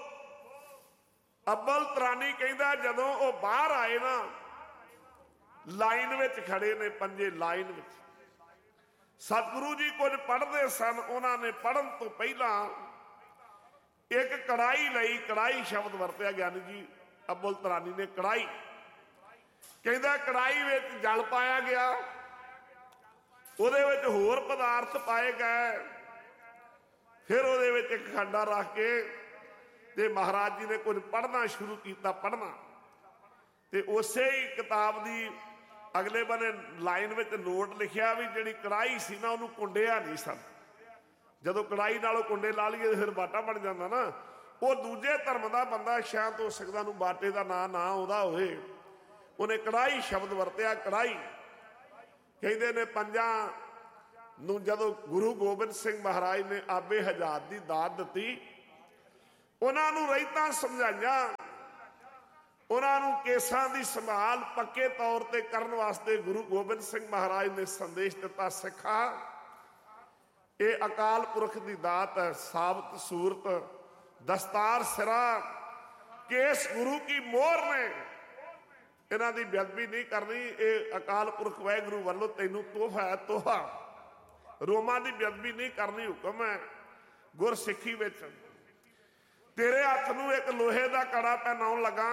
Speaker 1: ਅੱਬਲ ਤਰਾਨੀ ਕਹਿੰਦਾ ਜਦੋਂ ਉਹ ਬਾਹਰ ਆਏ ਨਾ, ਲਾਈਨ ਵਿੱਚ ਖੜੇ ਨੇ ਪੰਜੇ, ਲਾਈਨ ਵਿੱਚ। ਸਤਿਗੁਰੂ ਜੀ ਕੁਝ ਪੜ੍ਹਦੇ ਸਨ। ਉਹਨਾਂ ਨੇ ਪੜ੍ਹਨ ਤੋਂ ਪਹਿਲਾਂ ਇੱਕ ਕੜਾਈ ਲਈ, ਕੜਾਈ ਸ਼ਬਦ ਵਰਤਿਆ ਗਿਆਨੀ ਜੀ ਅੱਬਲ ਤਰਾਨੀ ਨੇ। ਕੜਾਈ ਕਹਿੰਦਾ ਕੜਾਈ ਵਿੱਚ ਜਲ ਪਾਇਆ ਗਿਆ, ਉਹਦੇ ਵਿੱਚ ਹੋਰ ਪਦਾਰਥ ਪਾਏ ਗਏ, ਫਿਰ ਉਹਦੇ ਵਿੱਚ ਇੱਕ ਖੰਡਾ ਰੱਖ ਕੇ ਤੇ ਮਹਾਰਾਜ ਜੀ ਨੇ ਕੁਝ ਪੜ੍ਹਨਾ ਸ਼ੁਰੂ ਕੀਤਾ, ਪੜ੍ਹਨਾ। ਤੇ ਉਸੇ ਹੀ ਕਿਤਾਬ ਦੀ ਅਗਲੇ ਬੰਨੇ ਲਾਈਨ ਵਿੱਚ ਨੋਟ ਲਿਖਿਆ ਵੀ ਜਿਹੜੀ ਕੜਾਈ ਸੀ ਨਾ, ਉਹਨੂੰ ਕੁੰਡਿਆ ਨਹੀਂ ਸਨ। ਜਦੋਂ ਕੜਾਈ ਨਾਲੋਂ ਕੁੰਡੇ ਲਾ ਲਈਏ ਫਿਰ ਬਾਟਾ ਬਣ ਜਾਂਦਾ ਨਾ। ਉਹ ਦੂਜੇ ਧਰਮ ਦਾ ਬੰਦਾ ਸ਼ਾਇਦ ਹੋ ਸਕਦਾ ਨੂੰ ਬਾਟੇ ਦਾ ਨਾਂ ਨਾ ਆਉਂਦਾ ਹੋਵੇ, ਉਹਨੇ ਕੜਾਈ ਸ਼ਬਦ ਵਰਤਿਆ। ਕੜਾਈ ਕਹਿੰਦੇ ਨੇ ਪੰਜਾਂ ਨੂੰ ਜਦੋਂ ਗੁਰੂ ਗੋਬਿੰਦ ਸਿੰਘ ਮਹਾਰਾਜ ਨੇ ਆਬੇ ਹਜ਼ਾਤ ਦੀ ਦਾਤ ਦਿੱਤੀ, ਉਹਨਾਂ ਨੂੰ ਰਹਿਤਾਂ ਸਮਝਾਈਆਂ, ਉਹਨਾਂ ਨੂੰ ਕੇਸਾਂ ਦੀ ਸੰਭਾਲ ਪੱਕੇ ਤੌਰ ਤੇ ਕਰਨ ਵਾਸਤੇ ਗੁਰੂ ਗੋਬਿੰਦ ਸਿੰਘ ਮਹਾਰਾਜ ਨੇ ਸੰਦੇਸ਼ ਦਿੱਤਾ, ਸਿੱਖਾ ਇਹ ਅਕਾਲ ਪੁਰਖ ਦੀ ਦਾਤ ਹੈ, ਸਾਬਤ ਸੂਰਤ ਦਸਤਾਰ ਸਿਰਾ, ਕੇਸ ਗੁਰੂ ਕੀ ਮੋਹਰ ਨੇ, ਇਹਨਾਂ ਦੀ ਬੇਅਦਬੀ ਨਹੀਂ ਕਰਨੀ, ਇਹ ਅਕਾਲ ਪੁਰਖ ਵਾਹਿਗੁਰੂ ਵੱਲੋਂ ਤੈਨੂੰ ਤੋਹਫਾ ਹੈ, ਤੋਹਫਾ, ਰੋਮਾਂ ਦੀ ਬੇਅਦਬੀ ਨਹੀਂ ਕਰਨੀ, ਹੁਕਮ ਹੈ ਗੁਰਸਿੱਖੀ ਵਿੱਚ। ਤੇਰੇ ਹੱਥ ਨੂੰ ਇੱਕ ਲੋਹੇ ਦਾ ਕੜਾ ਪਹਿਨਾਉਣ ਲੱਗਾ,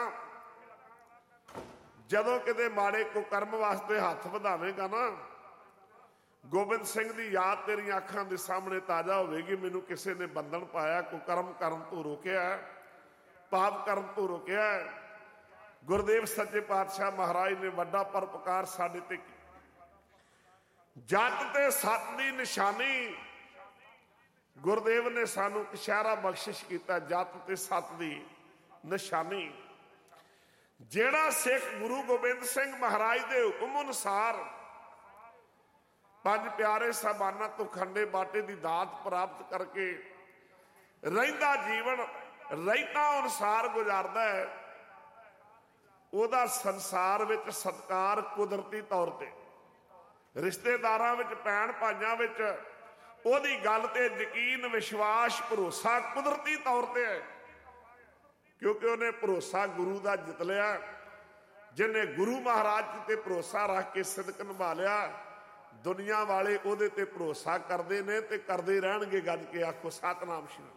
Speaker 1: ਜਦੋਂ ਕਿਤੇ ਮਾੜੇ ਕੁਕਰਮ ਵਾਸਤੇ ਹੱਥ ਵਧਾਵੇਂਗਾ ਨਾ, ਗੋਬਿੰਦ ਸਿੰਘ ਦੀ ਯਾਦ ਤੇਰੀਆਂ ਅੱਖਾਂ ਦੇ ਸਾਹਮਣੇ ਤਾਜ਼ਾ ਹੋਵੇਗੀ। ਮੈਨੂੰ ਕਿਸੇ ਨੇ ਬੰਧਨ ਪਾਇਆ, ਕੁਕਰਮ ਕਰਨ ਤੋਂ ਰੋਕਿਆ, ਪਾਪ ਕਰਨ ਤੋਂ ਰੋਕਿਆ। ਗੁਰਦੇਵ ਸੱਚੇ ਪਾਤਸ਼ਾਹ ਮਹਾਰਾਜ ਨੇ ਵੱਡਾ ਪਰਉਪਕਾਰ ਸਾਡੇ ਤੇ, ਜੱਟ ਤੇ ਸੱਤ ਦੀ ਨਿਸ਼ਾਨੀ ਗੁਰਦੇਵ ਨੇ ਸਾਨੂੰ ਕਸ਼ਹਿਰਾ ਬਖਸ਼ਿਸ਼ ਕੀਤਾ, ਜੱਟ ਤੇ ਸੱਤ ਦੀ ਨਿਸ਼ਾਨੀ। ਜਿਹੜਾ ਸਿੱਖ ਗੁਰੂ ਗੋਬਿੰਦ ਸਿੰਘ ਮਹਾਰਾਜ ਦੇ ਹੁਕਮ ਅਨੁਸਾਰ ਪੰਜ ਪਿਆਰੇ ਸਾਹਿਬਾਨਾਂ ਤੋਂ ਖੰਡੇ ਬਾਟੇ ਦੀ ਦਾਤ ਪ੍ਰਾਪਤ ਕਰਕੇ ਰਹਿੰਦਾ ਜੀਵਨ ਰਹਿਤਾਂ ਅਨੁਸਾਰ ਗੁਜ਼ਾਰਦਾ ਹੈ, ਉਹਦਾ ਸੰਸਾਰ ਵਿੱਚ ਸਤਿਕਾਰ ਕੁਦਰਤੀ ਤੌਰ ਤੇ, ਰਿਸ਼ਤੇਦਾਰਾਂ ਵਿੱਚ, ਭੈਣ ਭਾਈਆਂ ਵਿੱਚ ਉਹਦੀ ਗੱਲ ਤੇ ਯਕੀਨ, ਵਿਸ਼ਵਾਸ, ਭਰੋਸਾ ਕੁਦਰਤੀ ਤੌਰ ਤੇ ਹੈ, ਕਿਉਂਕਿ ਉਹਨੇ ਭਰੋਸਾ ਗੁਰੂ ਦਾ ਜਿੱਤ ਲਿਆ। ਜਿਹਨੇ ਗੁਰੂ ਮਹਾਰਾਜ ਤੇ ਭਰੋਸਾ ਰੱਖ ਕੇ ਸਿਦਕ ਨਿਭਾ ਲਿਆ, ਦੁਨੀਆ ਵਾਲੇ ਉਹਦੇ ਤੇ ਭਰੋਸਾ ਕਰਦੇ ਨੇ ਤੇ ਕਰਦੇ ਰਹਿਣਗੇ। ਗੱਜ ਕੇ ਆਖੋ ਸਤਿਨਾਮ ਸ਼੍ਰੀ।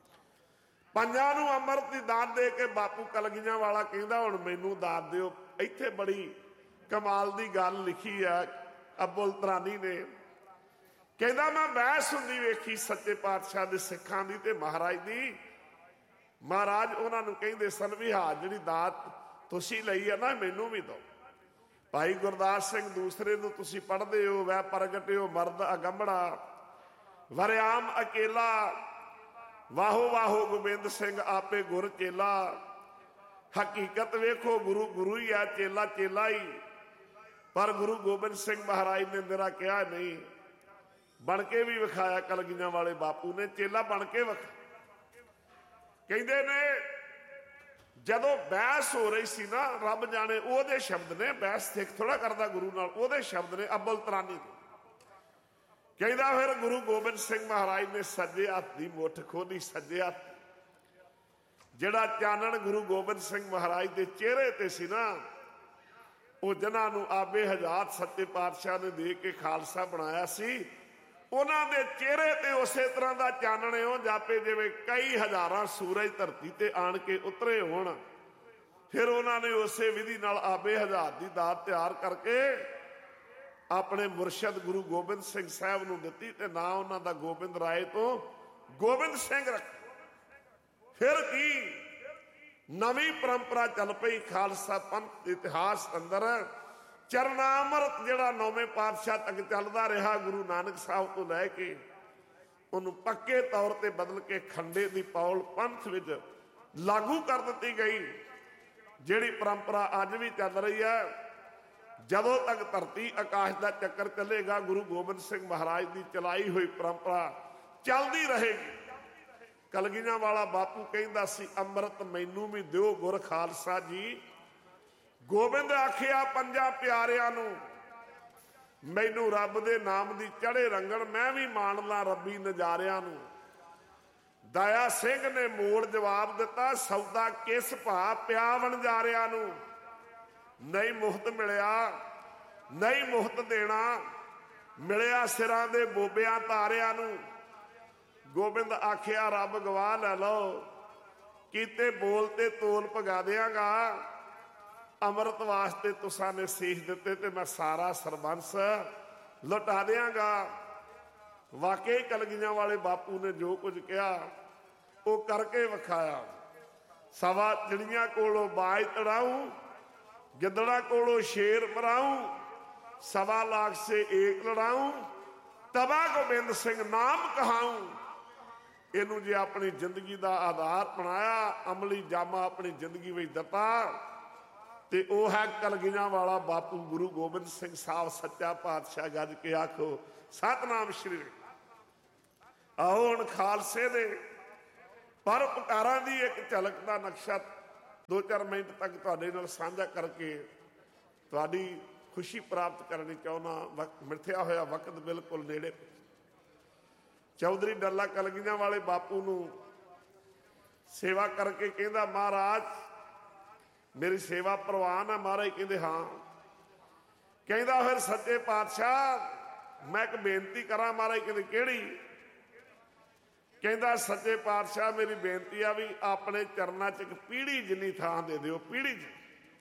Speaker 1: ਪੰਜਾਂ ਨੂੰ ਅੰਮ੍ਰਿਤ ਦੀ ਦਾਤ ਦੇ ਕੇ ਬਾਪੂ ਕਲਗੀਆਂ ਵਾਲਾ ਕਹਿੰਦਾ ਹੁਣ ਮੈਨੂੰ ਦਾਤ ਦਿਓ। ਇੱਥੇ ਬੜੀ ਕਮਾਲ ਦੀ ਗੱਲ ਲਿਖੀ ਆ ਅਬੁਲ ਤਰਾਨੀ ਨੇ, ਕਹਿੰਦਾ ਮੈਂ ਬਹਿਸ ਹੁੰਦੀ ਵੇਖੀ ਸੱਚੇ ਪਾਤਸ਼ਾਹ ਦੇ ਸਿੱਖਾਂ ਦੀ ਤੇ ਮਹਾਰਾਜ ਦੀ। ਮਹਾਰਾਜ ਉਹਨਾਂ ਨੂੰ ਕਹਿੰਦੇ ਸਨ ਵੀ ਹਾਂ ਜਿਹੜੀ ਦਾਤ ਤੁਸੀਂ ਲਈ ਆ ਨਾ ਮੈਨੂੰ ਵੀ ਦਿਓ। ਭਾਈ ਗੁਰਦਾਸ ਸਿੰਘ ਦੂਸਰੇ ਨੂੰ ਤੁਸੀਂ ਪੜ੍ਹਦੇ ਹੋ, ਵੈ ਪ੍ਰਗਟਿਓ ਮਰਦ ਅਗੰਮੜਾ ਵਰਿਆਮ ਅਕੇਲਾ, ਵਾਹੋ ਵਾਹੋ ਗੋਬਿੰਦ ਸਿੰਘ ਆਪੇ ਗੁਰ ਚੇਲਾ। ਹਕੀਕਤ ਵੇਖੋ ਗੁਰੂ ਗੁਰੂ ਹੀ ਆ, ਚੇਲਾ ਚੇਲਾ ਹੀ। ਪਰ ਗੁਰੂ ਗੋਬਿੰਦ ਸਿੰਘ ਮਹਾਰਾਜ ਨੇ ਮੇਰਾ ਕਿਹਾ ਨਹੀਂ, ਬਣ ਕੇ ਵੀ ਵਿਖਾਇਆ ਕਲਗੀਆਂ ਵਾਲੇ ਬਾਪੂ ਨੇ, ਚੇਲਾ ਬਣ ਕੇ ਵਿਖਾ। ਕਹਿੰਦੇ ਨੇ ਜਦੋਂ ਬਹਿਸ ਹੋ ਰਹੀ ਸੀ ਨਾ, ਰੱਬ ਜਾਣੇ ਉਹਦੇ ਸ਼ਬਦ ਨੇ, ਬਹਿਸ ਸਿੱਖ ਥੋੜਾ ਕਰਦਾ ਗੁਰੂ ਨਾਲ, ਉਹਦੇ ਸ਼ਬਦ ਨੇ ਅਬੁਲ ਤਰਾਨੀ ਦੇ। ਕਹਿੰਦਾ ਫਿਰ ਗੁਰੂ ਗੋਬਿੰਦ ਸਿੰਘ ਮਹਾਰਾਜ ਨੇ ਸੱਜੇ ਹੱਥ ਦੀ ਮੁੱਠ ਖੋਲੀ, ਸੱਜੇ ਹੱਥ ਜਿਹੜਾ ਚਾਨਣ ਗੁਰੂ ਗੋਬਿੰਦ ਸਿੰਘ ਮਹਾਰਾਜ ਦੇ ਚਿਹਰੇ ਤੇ ਸੀ ਨਾ, ਉਹ ਜਿਨ੍ਹਾਂ ਨੂੰ ਆਬੇ ਹਜ਼ਾਤ ਸੱਚੇ ਪਾਤਸ਼ਾਹ ਨੇ ਦੇ ਕੇ ਖਾਲਸਾ ਬਣਾਇਆ ਸੀ, ਉਹਨਾਂ ਦੇ ਚਿਹਰੇ ਤੇ ਉਸੇ ਤਰ੍ਹਾਂ ਦਾ ਚਾਨਣ ਇਉਂ ਜਾਪੇ ਜਿਵੇਂ ਕਈ ਹਜ਼ਾਰਾਂ ਸੂਰਜ ਧਰਤੀ ਤੇ ਆਣ ਕੇ ਉਤਰੇ ਹੋਣ। ਫਿਰ ਉਹਨਾਂ ਨੇ ਉਸੇ ਵਿਧੀ ਨਾਲ ਆਬੇ ਹਜ਼ਾਤ ਦੀ ਦਾਤ ਤਿਆਰ ਕਰਕੇ ਆਪਣੇ ਮੁਰਸ਼ਦ ਗੁਰੂ ਗੋਬਿੰਦ ਸਿੰਘ ਸਾਹਿਬ ਨੂੰ ਦਿੱਤੀ ਤੇ ਨਾਂ ਉਹਨਾਂ ਦਾ ਗੋਬਿੰਦ ਰਾਏ ਤੋਂ ਗੋਬਿੰਦ ਸਿੰਘ ਰੱਖ। ਫਿਰ ਕੀ ਨਵੀਂ ਪਰੰਪਰਾ ਚੱਲ ਪਈ ਖਾਲਸਾ ਪੰਥ ਦੇ ਇਤਿਹਾਸ ਅੰਦਰ। ਚਰਨਾਮਰਤ ਜਿਹੜਾ ਨੌਵੇਂ ਪਾਤਸ਼ਾਹ ਤੱਕ ਚੱਲਦਾ ਰਿਹਾ, ਗੁਰੂ ਨਾਨਕ ਸਾਹਿਬ ਤੋਂ ਲੈ ਕੇ ਉਹਨੂੰ ਪੱਕੇ ਤੌਰ ਤੇ ਬਦਲ ਕੇ ਖੰਡੇ ਦੀ ਪੌਲ ਪੰਥ ਵਿੱਚ ਲਾਗੂ ਕਰ ਦਿੱਤੀ ਗਈ। ਜਿਹੜੀ ਪਰੰਪਰਾ ਅੱਜ ਵੀ ਚੱਲ ਰਹੀ ਹੈ, ਜਦੋਂ ਤੱਕ ਧਰਤੀ ਆਕਾਸ਼ ਦਾ ਚੱਕਰ ਚੱਲੇਗਾ, ਗੁਰੂ ਗੋਬਿੰਦ ਸਿੰਘ ਮਹਾਰਾਜ ਦੀ ਚਲਾਈ ਹੋਈ ਪਰੰਪਰਾ ਚੱਲਦੀ ਰਹੇਗੀ। ਕਲਗੀਆਂ ਵਾਲਾ ਬਾਪੂ ਕਹਿੰਦਾ ਸੀ ਅੰਮ੍ਰਿਤ ਮੈਨੂੰ ਵੀ ਦਿਓ ਗੁਰ ਖਾਲਸਾ ਜੀ। ਗੋਬਿੰਦ ਆਖਿਆ ਪੰਜਾਂ ਪਿਆਰਿਆਂ ਨੂੰ, ਮੈਨੂੰ ਰੱਬ ਦੇ ਨਾਮ ਦੀ ਚੜੇ ਰੰਗਣ, ਮੈਂ ਵੀ ਮਾਣ ਲਾਂ ਰੱਬੀ ਨਜ਼ਾਰਿਆਂ ਨੂੰ। ਦਇਆ ਸਿੰਘ ਨੇ ਮੋੜ ਜਵਾਬ ਦਿੱਤਾ, ਸੌਦਾ ਕਿਸ ਭਾ ਪਿਆ ਵਣਜਾਰਿਆਂ ਨੂੰ। ਨਹੀਂ ਮੁਫਤ ਮਿਲਿਆ, ਨਹੀਂ ਮੁਫਤ ਦੇਣਾ, ਮਿਲਿਆ ਸਿਰਾਂ ਦੇ ਬੋਬਿਆਂ ਤਾਰਿਆਂ ਨੂੰ। ਗੋਬਿੰਦ ਆਖਿਆ ਰੱਬ ਗਵਾਹ ਲੈ ਲਓ, ਕੀਤੇ ਬੋਲ ਤੇ ਤੋਲ ਪਗਾ ਦਿਆਂਗਾ। ਅੰਮ੍ਰਿਤ ਵਾਸਤੇ ਤੁਸਾਂ ਨੇ ਸੀਸ ਦਿੱਤੇ ਤੇ ਮੈਂ ਸਾਰਾ ਸਰਬੰਸ ਲੁਟਾ ਦਿਆਂਗਾ। ਵਾਕਈ ਕਲਗੀਆਂ ਵਾਲੇ ਬਾਪੂ ਨੇ ਜੋ ਕੁਝ ਕਿਹਾ ਉਹ ਕਰਕੇ ਵਿਖਾਇਆ। ਸਵਾ ਚਿੜੀਆਂ ਕੋਲੋਂ ਬਾਜ ਤੜਾਊ, ਗਿੱਦੜਾ ਕੋਲੋਂ ਸ਼ੇਰ ਮਰਾਊ, ਸਵਾ ਲਾਖ ਸੇ ਏਕ ਲੜਾਊ, ਤਬਾ ਗੋਬਿੰਦ ਸਿੰਘ ਨਾਮ ਕਹਾਊ। ਇਹਨੂੰ ਜੇ ਆਪਣੀ ਜ਼ਿੰਦਗੀ ਦਾ ਆਧਾਰ ਬਣਾਇਆ, ਅਮਲੀ ਜਾਮਾ ਆਪਣੀ ਜ਼ਿੰਦਗੀ ਵਿੱਚ ਦਿੱਤਾ, ਤੇ ਉਹ ਹੈ ਕਲਗੀਆਂ ਵਾਲਾ ਬਾਪੂ ਗੁਰੂ ਗੋਬਿੰਦ ਸਿੰਘ ਸਾਹਿਬ ਸੱਚਾ ਪਾਤਸ਼ਾਹ। ਗੱਜ ਕੇ ਆਖੋ ਸਤਿਨਾਮ ਸ਼੍ਰੀ। ਆਓ ਹੁਣ ਖਾਲਸੇ ਦੇ ਪਰਉਪਕਾਰਾਂ ਦੀ ਇੱਕ ਝਲਕ ਦਾ ਨਕਸ਼ਾ ਦੋ ਚਾਰ ਮਿੰਟ ਤੱਕ ਤੁਹਾਡੇ ਨਾਲ ਸਾਂਝਾ ਕਰਕੇ ਤੁਹਾਡੀ ਖੁਸ਼ੀ ਪ੍ਰਾਪਤ ਕਰਨੀ ਚਾਹੁੰਦਾ। ਮਿੱਥਿਆ ਹੋਇਆ ਵਕਤ ਬਿਲਕੁਲ ਨੇੜੇ। ਚੌਧਰੀ ਡੱਲਾ ਕਲਗੀਆਂ ਵਾਲੇ ਬਾਪੂ ਨੂੰ ਸੇਵਾ ਕਰਕੇ ਕਹਿੰਦਾ ਮਹਾਰਾਜ ਮੇਰੀ ਸੇਵਾ ਪ੍ਰਵਾਨ ਹੈ। ਮਹਾਰਾਜ ਕਹਿੰਦੇ ਹਾਂ। ਕਹਿੰਦਾ ਫਿਰ ਸੱਚੇ ਪਾਤਸ਼ਾਹ ਮੈਂ ਇੱਕ ਬੇਨਤੀ ਕਰਾਂ। ਮਹਾਰਾਜ ਕਹਿੰਦੇ ਕਿਹੜੀ? ਕਹਿੰਦਾ ਸੱਚੇ ਪਾਤਸ਼ਾਹ ਮੇਰੀ ਬੇਨਤੀ ਆ ਵੀ ਆਪਣੇ ਚਰਨਾਂ 'ਚ ਇੱਕ ਪੀੜੀ ਜਿੰਨੀ ਥਾਂ ਦੇ ਦਿਓ। ਪੀੜੀ 'ਚ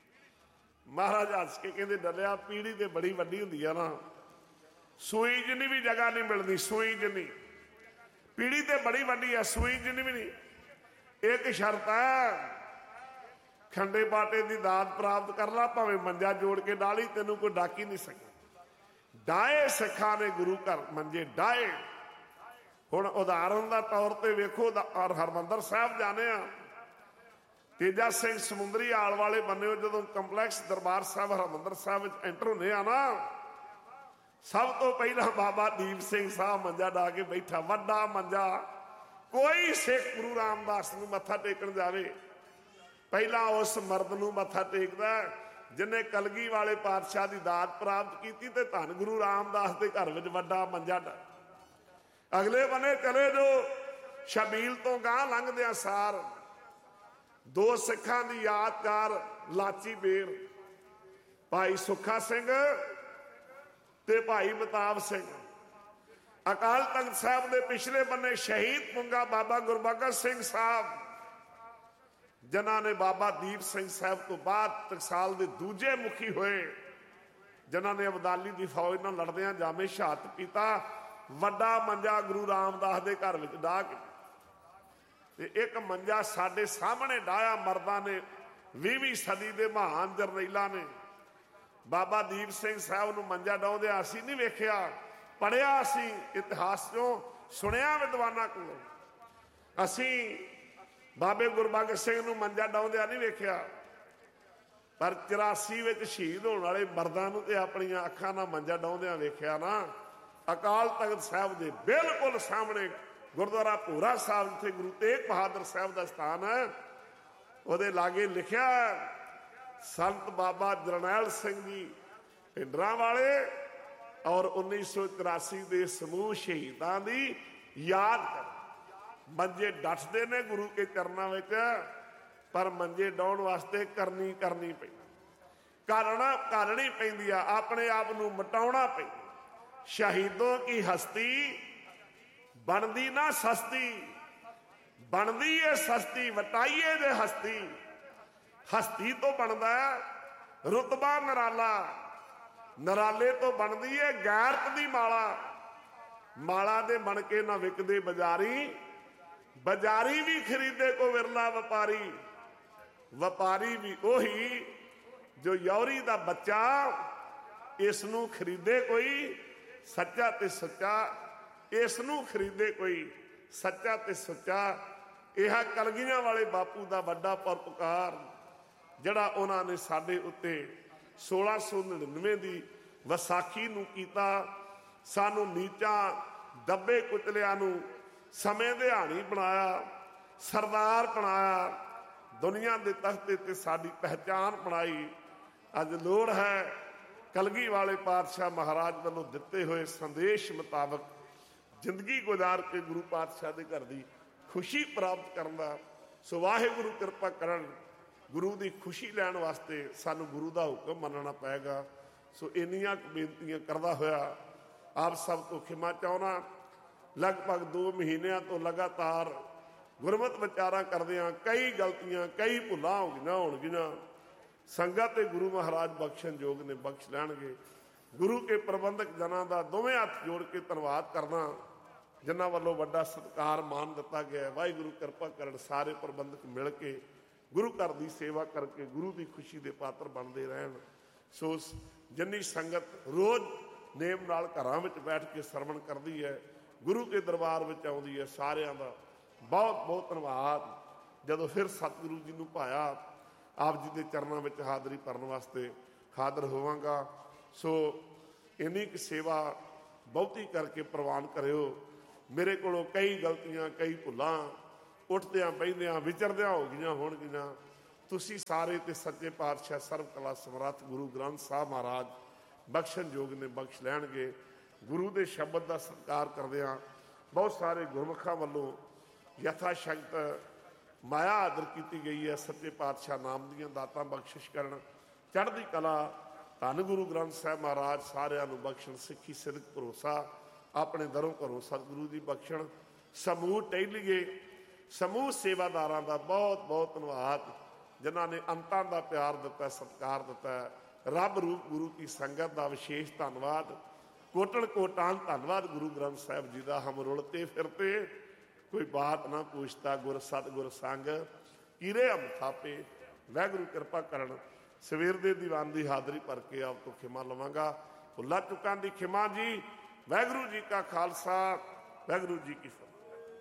Speaker 1: ਮਹਾਰਾਜ ਹੱਸ ਕੇ ਕਹਿੰਦੇ ਡੱਲਿਆ ਪੀੜੀ ਤੇ ਬੜੀ ਵੱਡੀ ਹੁੰਦੀ ਆ ਨਾ, ਸੂਈ ਜਿੰਨੀ ਵੀ ਜਗ੍ਹਾ ਨਹੀਂ ਮਿਲਦੀ। ਸੂਈ ਜਿੰਨੀ ਪੀੜੀ ਤੇ ਬੜੀ ਵੱਡੀ ਆ, ਸੂਈ ਜਿੰਨੀ ਵੀ ਨਹੀਂ। ਇੱਕ ਸ਼ਰਤ ਹੈ ਖੰਡੇ ਬਾਟੇ ਦੀ ਦਾਤ ਪ੍ਰਾਪਤ ਕਰ ਲਾ, ਭਾਵੇਂ ਮੰਜਾ ਜੋੜ ਕੇ ਡਾਲੀ ਤੈਨੂੰ ਕੋਈ ਡਾਕ ਹੀ ਨਹੀਂ ਸਕਦਾ। ਡਾਏ ਸਿੱਖਾਂ ਨੇ ਗੁਰੂ ਘਰ ਮੰਜੇ ਡਾਏ। ਹੁਣ ਉਦਾਹਰਨ ਦਾ ਤੌਰ ਤੇ ਵੇਖੋ ਔਰ ਹਰਮੰਦਰ ਸਾਹਿਬ ਜਾਣੇ ਆ। ਤੇਜਾ ਸਿੰਘ ਸਮੁੰਦਰੀ ਆਲ ਵਾਲੇ ਬੰਨਿਓ ਜਦੋਂ ਕੰਪਲੈਕਸ ਦਰਬਾਰ ਸਾਹਿਬ ਹਰਮੰਦਰ ਸਾਹਿਬ ਵਿੱਚ ਐਂਟਰ ਹੁੰਦੇ ਆ ਨਾ, ਸਭ ਤੋਂ ਪਹਿਲਾਂ ਬਾਬਾ ਦੀਪ ਸਿੰਘ ਸਾਹਿਬ ਮੰਜਾ ਡਾ ਕੇ ਬੈਠਾ। ਵੱਡਾ ਮੰਜਾ। ਕੋਈ ਸਿੱਖ ਗੁਰੂ ਰਾਮਦਾਸ ਨੂੰ ਮੱਥਾ ਟੇਕਣ ਜਾਵੇ ਪਹਿਲਾਂ ਉਸ ਮਰਦ ਨੂੰ ਮੱਥਾ ਟੇਕਦਾ ਜਿਹਨੇ ਕਲਗੀ ਵਾਲੇ ਪਾਤਸ਼ਾਹ ਦੀ ਦਾਤ ਪ੍ਰਾਪਤ ਕੀਤੀ ਤੇ ਧੰਨ ਗੁਰੂ ਰਾਮਦਾਸ ਦੇ ਘਰ ਵਿੱਚ ਵੱਡਾ ਮੰਜਾ ਡਾ। ਅਗਲੇ ਬੰਨੇ ਚਲੇ ਜੋ ਸ਼ਬੀਲ ਤੋਂ ਗਾਂ ਲੰਘਦਿਆਂ ਸਾਰ ਦੋ ਸਿੱਖਾਂ ਦੀ ਯਾਦਗਾਰ ਲਾਚੀ ਬੇਰ, ਭਾਈ ਸੁੱਖਾ ਸਿੰਘ ਤੇ ਭਾਈ ਮਤਾਬ ਸਿੰਘ। ਅਕਾਲ ਤਖਤ ਸਾਹਿਬ ਦੇ ਪਿਛਲੇ ਬੰਨੇ ਸ਼ਹੀਦ ਪੁੰਗਾ ਬਾਬਾ ਗੁਰਬਖਸ਼ ਸਿੰਘ ਸਾਹਿਬ, ਜਿਨ੍ਹਾਂ ਨੇ ਬਾਬਾ ਦੀਪ ਸਿੰਘ ਸਾਹਿਬ ਤੋਂ ਬਾਅਦ ਟਕਸਾਲ ਦੇ ਦੂਜੇ ਮੁਖੀ ਹੋਏ, ਜਿਨ੍ਹਾਂ ਨੇ ਅਬਦਾਲੀ ਦੀ ਫੌਜ ਨਾਲ ਲੜਦਿਆਂ ਜਾਮੇ ਸ਼ਹਾਦਤ ਪੀਤਾ। ਵੱਡਾ ਮੰਜਾ ਗੁਰੂ ਰਾਮਦਾਸ ਦੇ ਘਰ ਵਿੱਚ ਡਾਹ ਕੇ ਤੇ ਇੱਕ ਮੰਜਾ ਸਾਡੇ ਸਾਹਮਣੇ ਡਾਇਆ ਮਰਦਾਂ ਨੇ। ਵੀਹਵੀਂ ਸਦੀ ਦੇ ਮਹਾਨ ਜਰਨੈਲਾਂ ਨੇ ਬਾਬਾ ਦੀਪ ਸਿੰਘ ਸਾਹਿਬ ਨੂੰ ਮੰਜਾ ਡਾਉਂਦੇ ਅਸੀਂ ਨਹੀਂ ਵੇਖਿਆ, ਪੜ੍ਹਿਆ ਅਸੀਂ ਇਤਿਹਾਸ ਚੋਂ, ਸੁਣਿਆ ਵਿਦਵਾਨਾਂ ਕੋਲੋਂ। ਅਸੀਂ ਬਾਬੇ ਗੁਰਬਖਸ਼ ਸਿੰਘ ਨੂੰ ਮੰਜਾ ਡਾਉਂਦਿਆਂ ਨਹੀਂ ਵੇਖਿਆ, ਪਰ ਚੁਰਾਸੀ ਵਿੱਚ ਸ਼ਹੀਦ ਹੋਣ ਵਾਲੇ ਮਰਦਾਂ ਨੂੰ ਤੇ ਆਪਣੀਆਂ ਅੱਖਾਂ ਨਾਲ ਮੰਜਾ ਡਾਉਂਦਿਆਂ ਵੇਖਿਆ ਨਾ। ਅਕਾਲ ਤਖਤ ਸਾਹਿਬ ਦੇ ਬਿਲਕੁਲ ਸਾਹਮਣੇ ਗੁਰਦੁਆਰਾ ਭੂਰਾ ਸਾਹਿਬ, ਜਿੱਥੇ ਗੁਰੂ ਤੇਗ ਬਹਾਦਰ ਸਾਹਿਬ ਦਾ ਸਥਾਨ ਹੈ, ਉਹਦੇ ਲਾਗੇ ਲਿਖਿਆ ਸੰਤ ਬਾਬਾ ਜਰਨੈਲ ਸਿੰਘ ਜੀ ਭਿੰਡਰਾਂ ਵਾਲੇ ਔਰ ਉੱਨੀ ਸੌ ਚੁਰਾਸੀ ਦੇ ਸਮੂਹ ਸ਼ਹੀਦਾਂ ਦੀ ਯਾਦ ਕਰ। ਮੰਜੇ ਡੱਟਦੇ ਨੇ ਗੁਰੂ ਕੇ ਚਰਨਾਂ ਵਿੱਚ, ਪਰ ਮੰਜੇ ਡਾਉਣ ਵਾਸਤੇ ਕਰਨੀ ਕਰਨੀ ਪਈ ਕਰਨਾ ਕਰਨੀ ਪੈਂਦੀ ਆ। ਆਪਣੇ ਆਪ ਨੂੰ ਮਿਟਾਉਣਾ ਪੈਂਦਾ। ਸ਼ਹੀਦੋਂ ਕੀ ਹਸਤੀ ਬਣਦੀ ਨਾ ਸਸਤੀ, ਬਣਦੀ ਏ ਸਸਤੀ ਵਟਾਈਏ ਦੇ ਹਸਤੀ। ਹਸਤੀ ਤੋਂ ਬਣਦਾ ਰੁਤਬਾ ਨਿਰਾਲਾ, ਨਿਰਾਲੇ ਤੋਂ ਬਣਦੀ ਏ ਗੈਰਤ ਦੀ ਮਾਲਾ। ਮਾਲਾ ਦੇ ਬਣ ਕੇ ਨਾ ਵਿਕਦੇ ਬਾਜ਼ਾਰੀ, ਬਾਜ਼ਾਰੀ ਵੀ ਖਰੀਦੇ ਕੋ ਵਿਰਲਾ ਵਪਾਰੀ। ਵਪਾਰੀ ਵੀ ਉਹੀ ਜੋ ਯੌਰੀ ਦਾ ਬੱਚਾ, ਇਸ ਨੂੰ ਖਰੀਦੇ ਕੋਈ ਸੱਚਾ ਤੇ ਸੱਚਾ, ਇਸ ਨੂੰ ਖਰੀਦੇ ਕੋਈ ਸੱਚਾ ਤੇ ਸੱਚਾ। ਇਹ ਕਲਗੀਆਂ ਵਾਲੇ ਬਾਪੂ ਦਾ ਵੱਡਾ ਪਰਉਪਕਾਰ ਜਿਹੜਾ ਉਹਨਾਂ ਨੇ ਸਾਡੇ ਉੱਤੇ ਸੋਲਾਂ ਸੌ ਨੜਿਨਵੇਂ ਦੀ ਵਿਸਾਖੀ ਨੂੰ ਕੀਤਾ। ਸਾਨੂੰ ਨੀਚਾਂ ਦੱਬੇ ਕੁਚਲਿਆਂ ਨੂੰ ਸਮੇਂ ਦਿਹਾੜੀ ਬਣਾਇਆ, ਸਰਦਾਰ ਬਣਾਇਆ, ਦੁਨੀਆ ਦੇ ਤਖਤੇ ਤੇ ਸਾਡੀ ਪਹਿਚਾਨ ਬਣਾਈ। ਅੱਜ ਲੋੜ ਹੈ ਕਲਗੀ ਵਾਲੇ ਪਾਤਸ਼ਾਹ ਮਹਾਰਾਜ ਵੱਲੋਂ ਦਿੱਤੇ ਹੋਏ ਸੰਦੇਸ਼ ਮੁਤਾਬਕ ਜ਼ਿੰਦਗੀ ਗੁਜ਼ਾਰ ਕੇ ਗੁਰੂ ਪਾਤਸ਼ਾਹ ਦੇ ਘਰ ਦੀ ਖੁਸ਼ੀ ਪ੍ਰਾਪਤ ਕਰਨ ਦਾ। ਸੋ ਵਾਹਿਗੁਰੂ ਕਿਰਪਾ ਕਰਨ। ਗੁਰੂ ਦੀ ਖੁਸ਼ੀ ਲੈਣ ਵਾਸਤੇ ਸਾਨੂੰ ਗੁਰੂ ਦਾ ਹੁਕਮ ਮੰਨਣਾ ਪਏਗਾ। ਸੋ ਇੰਨੀਆਂ ਬੇਨਤੀਆਂ ਕਰਦਾ ਹੋਇਆ ਆਪ ਸਭ ਤੋਂ ਖਿਮਾ ਚਾਹੁੰਦਾ। ਲਗਭਗ ਦੋ ਮਹੀਨਿਆਂ ਤੋਂ ਲਗਾਤਾਰ ਗੁਰਮਤਿ ਵਿਚਾਰਾਂ ਕਰਦਿਆਂ ਕਈ ਗਲਤੀਆਂ, ਕਈ ਭੁੱਲਾਂ ਹੋ ਗਈਆਂ ਹੋਣਗੀਆਂ। ਸੰਗਤ ਤੇ ਗੁਰੂ ਮਹਾਰਾਜ ਬਖਸ਼ਣ ਯੋਗ ਨੇ, ਬਖਸ਼ ਲੈਣਗੇ। ਗੁਰੂ ਕੇ ਪ੍ਰਬੰਧਕ ਜਨਾਂ ਦਾ ਦੋਵੇਂ ਹੱਥ ਜੋੜ ਕੇ ਧੰਨਵਾਦ ਕਰਦਾ, ਜਿਨ੍ਹਾਂ ਵੱਲੋਂ ਵੱਡਾ ਸਤਿਕਾਰ ਮਾਨ ਦਿੱਤਾ ਗਿਆ। ਵਾਹਿਗੁਰੂ ਕਿਰਪਾ ਕਰਨ ਸਾਰੇ ਪ੍ਰਬੰਧਕ ਮਿਲ ਕੇ ਗੁਰੂ ਘਰ ਦੀ ਸੇਵਾ ਕਰਕੇ ਗੁਰੂ ਦੀ ਖੁਸ਼ੀ ਦੇ ਪਾਤਰ ਬਣਦੇ ਰਹਿਣ। ਸੋ ਜਿੰਨੀ ਸੰਗਤ ਰੋਜ਼ ਨੇਮ ਨਾਲ ਘਰਾਂ ਵਿੱਚ ਬੈਠ ਕੇ ਸਰਵਣ ਕਰਦੀ ਹੈ, ਗੁਰੂ ਕੇ ਦਰਬਾਰ ਵਿੱਚ ਆਉਂਦੀ ਹੈ, ਸਾਰਿਆਂ ਦਾ ਬਹੁਤ ਬਹੁਤ ਧੰਨਵਾਦ। ਜਦੋਂ ਫਿਰ ਸਤਿਗੁਰੂ ਜੀ ਨੂੰ ਪਾਇਆ ਆਪ ਜੀ ਦੇ ਚਰਨਾਂ ਵਿੱਚ ਹਾਜ਼ਰੀ ਭਰਨ ਵਾਸਤੇ ਹਾਜ਼ਰ ਹੋਵਾਂਗਾ। ਸੋ ਇੰਨੀ ਕੁ ਸੇਵਾ ਬਹੁਤੀ ਕਰਕੇ ਪ੍ਰਵਾਨ ਕਰਿਓ। ਮੇਰੇ ਕੋਲੋਂ ਕਈ ਗਲਤੀਆਂ, ਕਈ ਭੁੱਲਾਂ ਉੱਠਦਿਆਂ ਬਹਿੰਦਿਆਂ ਵਿਚਰਦਿਆਂ ਹੋ ਗਈਆਂ ਹੋਣਗੀਆਂ। ਤੁਸੀਂ ਸਾਰੇ ਤੇ ਸੱਚੇ ਪਾਤਸ਼ਾਹ ਸਰਬ ਕਲਾ ਸਮਰੱਥ ਗੁਰੂ ਗ੍ਰੰਥ ਸਾਹਿਬ ਮਹਾਰਾਜ ਬਖਸ਼ਣਯੋਗ ਨੇ, ਬਖਸ਼ ਲੈਣਗੇ। ਗੁਰੂ ਦੇ ਸ਼ਬਦ ਦਾ ਸਤਿਕਾਰ ਕਰਦਿਆਂ ਬਹੁਤ ਸਾਰੇ ਗੁਰਮੁਖਾਂ ਵੱਲੋਂ ਯਥਾ ਸ਼ਕਤ ਮਾਇਆ ਆਦਰ ਕੀਤੀ ਗਈ ਹੈ। ਸੱਚੇ ਪਾਤਸ਼ਾਹ ਨਾਮ ਦੀਆਂ ਦਾਤਾਂ ਬਖਸ਼ਿਸ਼ ਕਰਨ, ਚੜ੍ਹਦੀ ਕਲਾ ਧੰਨ ਗੁਰੂ ਗ੍ਰੰਥ ਸਾਹਿਬ ਮਹਾਰਾਜ ਸਾਰਿਆਂ ਨੂੰ ਬਖਸ਼ਣ। ਸਿੱਖੀ ਸਿਦਕ ਭਰੋਸਾ ਆਪਣੇ ਦਰੋਂ ਘਰੋਂ ਸਤਿਗੁਰੂ ਦੀ ਬਖਸ਼ਣ। ਸਮੂਹ ਟਹਿਲੀਏ ਸਮੂਹ ਸੇਵਾਦਾਰਾਂ ਦਾ ਬਹੁਤ ਬਹੁਤ ਧੰਨਵਾਦ, ਜਿਨ੍ਹਾਂ ਨੇ ਅੰਤਾਂ ਦਾ ਪਿਆਰ ਦਿੱਤਾ, ਸਤਿਕਾਰ ਦਿੱਤਾ। ਰੱਬ ਰੂਪ ਗੁਰੂ ਕੀ ਸੰਗਤ ਦਾ ਵਿਸ਼ੇਸ਼ ਧੰਨਵਾਦ। ਕੋਟਣ ਕੋਟਾਂ ਧੰਨਵਾਦ ਗੁਰੂ ਗ੍ਰੰਥ ਸਾਹਿਬ ਜੀ ਦਾ। ਹਮ ਰੁਲਤੇ ਫਿਰਤੇ ਕੋਈ ਬਾਤ ਨਾ ਪੁੱਛਤਾ, ਗੁਰ ਸਤਿਗੁਰ ਸੰਗ ਕੀਰੇ ਹਮ ਥਾਪੇ। ਵਾਹਿਗੁਰੂ ਕਿਰਪਾ ਕਰਨ। ਸਵੇਰ ਦੇ ਦੀਵਾਨ ਦੀ ਹਾਜ਼ਰੀ ਭਰ ਕੇ ਆਪ ਤੋਂ ਖਿਮਾ ਲਵਾਂਗਾ। ਭੁੱਲਾਂ ਚੁੱਕਾਂ ਦੀ ਖਿਮਾ ਜੀ। ਵਾਹਿਗੁਰੂ ਜੀ ਕਾ ਖਾਲਸਾ, ਵਾਹਿਗੁਰੂ ਜੀ ਕੀ ਫਤਿਹ।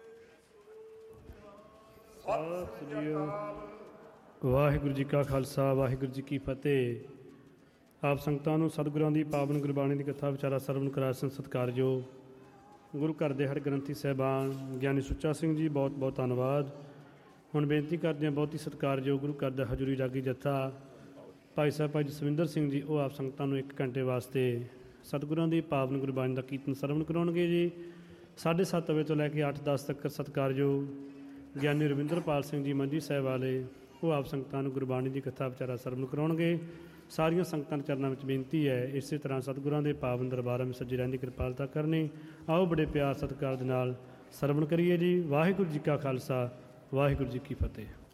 Speaker 2: ਵਾਹਿਗੁਰੂ ਜੀ ਕਾ ਖਾਲਸਾ, ਵਾਹਿਗੁਰੂ ਜੀ ਕੀ ਫਤਿਹ। ਆਪ ਸੰਗਤਾਂ ਨੂੰ ਸਤਿਗੁਰਾਂ ਦੀ ਪਾਵਨ ਗੁਰਬਾਣੀ ਦੀ ਕਥਾ ਵਿਚਾਰਾ ਸਰਵਣ ਕਰਾ ਸਨ। ਸਤਿਕਾਰਯੋਗ ਗੁਰੂ ਘਰ ਦੇ ਹਰ ਗ੍ਰੰਥੀ ਸਾਹਿਬਾਨ ਗਿਆਨੀ ਸੁੱਚਾ ਸਿੰਘ ਜੀ, ਬਹੁਤ ਬਹੁਤ ਧੰਨਵਾਦ। ਹੁਣ ਬੇਨਤੀ ਕਰਦੇ ਹਾਂ ਬਹੁਤੀ ਸਤਿਕਾਰਯੋਗ ਗੁਰੂ ਘਰ ਦਾ ਹਜ਼ੂਰੀ ਰਾਗੀ ਜੱਥਾ ਭਾਈ ਸਾਹਿਬ ਭਾਈ ਜਸਵਿੰਦਰ ਸਿੰਘ ਜੀ, ਉਹ ਆਪ ਸੰਗਤਾਂ ਨੂੰ ਇੱਕ ਘੰਟੇ ਵਾਸਤੇ ਸਤਿਗੁਰਾਂ ਦੀ ਪਾਵਨ ਗੁਰਬਾਣੀ ਦਾ ਕੀਰਤਨ ਸਰਵਣ ਕਰਾਉਣਗੇ ਜੀ। ਸਾਢੇ ਸੱਤ ਵਜੇ ਤੋਂ ਲੈ ਕੇ ਅੱਠ ਦਸ ਤੱਕ ਸਤਿਕਾਰਯੋਗ ਗਿਆਨੀ ਰਵਿੰਦਰਪਾਲ ਸਿੰਘ ਜੀ ਮੰਜੀ ਸਾਹਿਬ ਵਾਲੇ, ਉਹ ਆਪ ਸੰਗਤਾਂ ਨੂੰ ਗੁਰਬਾਣੀ ਦੀ ਕਥਾ ਵਿਚਾਰਾ ਸਰਵਣ ਕਰਾਉਣਗੇ। ਸਾਰੀਆਂ ਸੰਗਤਾਂ ਦੇ ਚਰਨਾਂ ਵਿੱਚ ਬੇਨਤੀ ਹੈ ਇਸੇ ਤਰ੍ਹਾਂ ਸਤਿਗੁਰਾਂ ਦੇ ਪਾਵਨ ਦਰਬਾਰਾਂ ਵਿੱਚ ਸੱਜੀ ਰਹਿਣ ਦੀ ਕਿਰਪਾਲਤਾ ਕਰਨੀ। ਆਓ ਬੜੇ ਪਿਆਰ ਸਤਿਕਾਰ ਦੇ ਨਾਲ ਸਰਵਣ ਕਰੀਏ ਜੀ। ਵਾਹਿਗੁਰੂ ਜੀ ਕਾ ਖਾਲਸਾ, ਵਾਹਿਗੁਰੂ ਜੀ ਕੀ ਫਤਿਹ।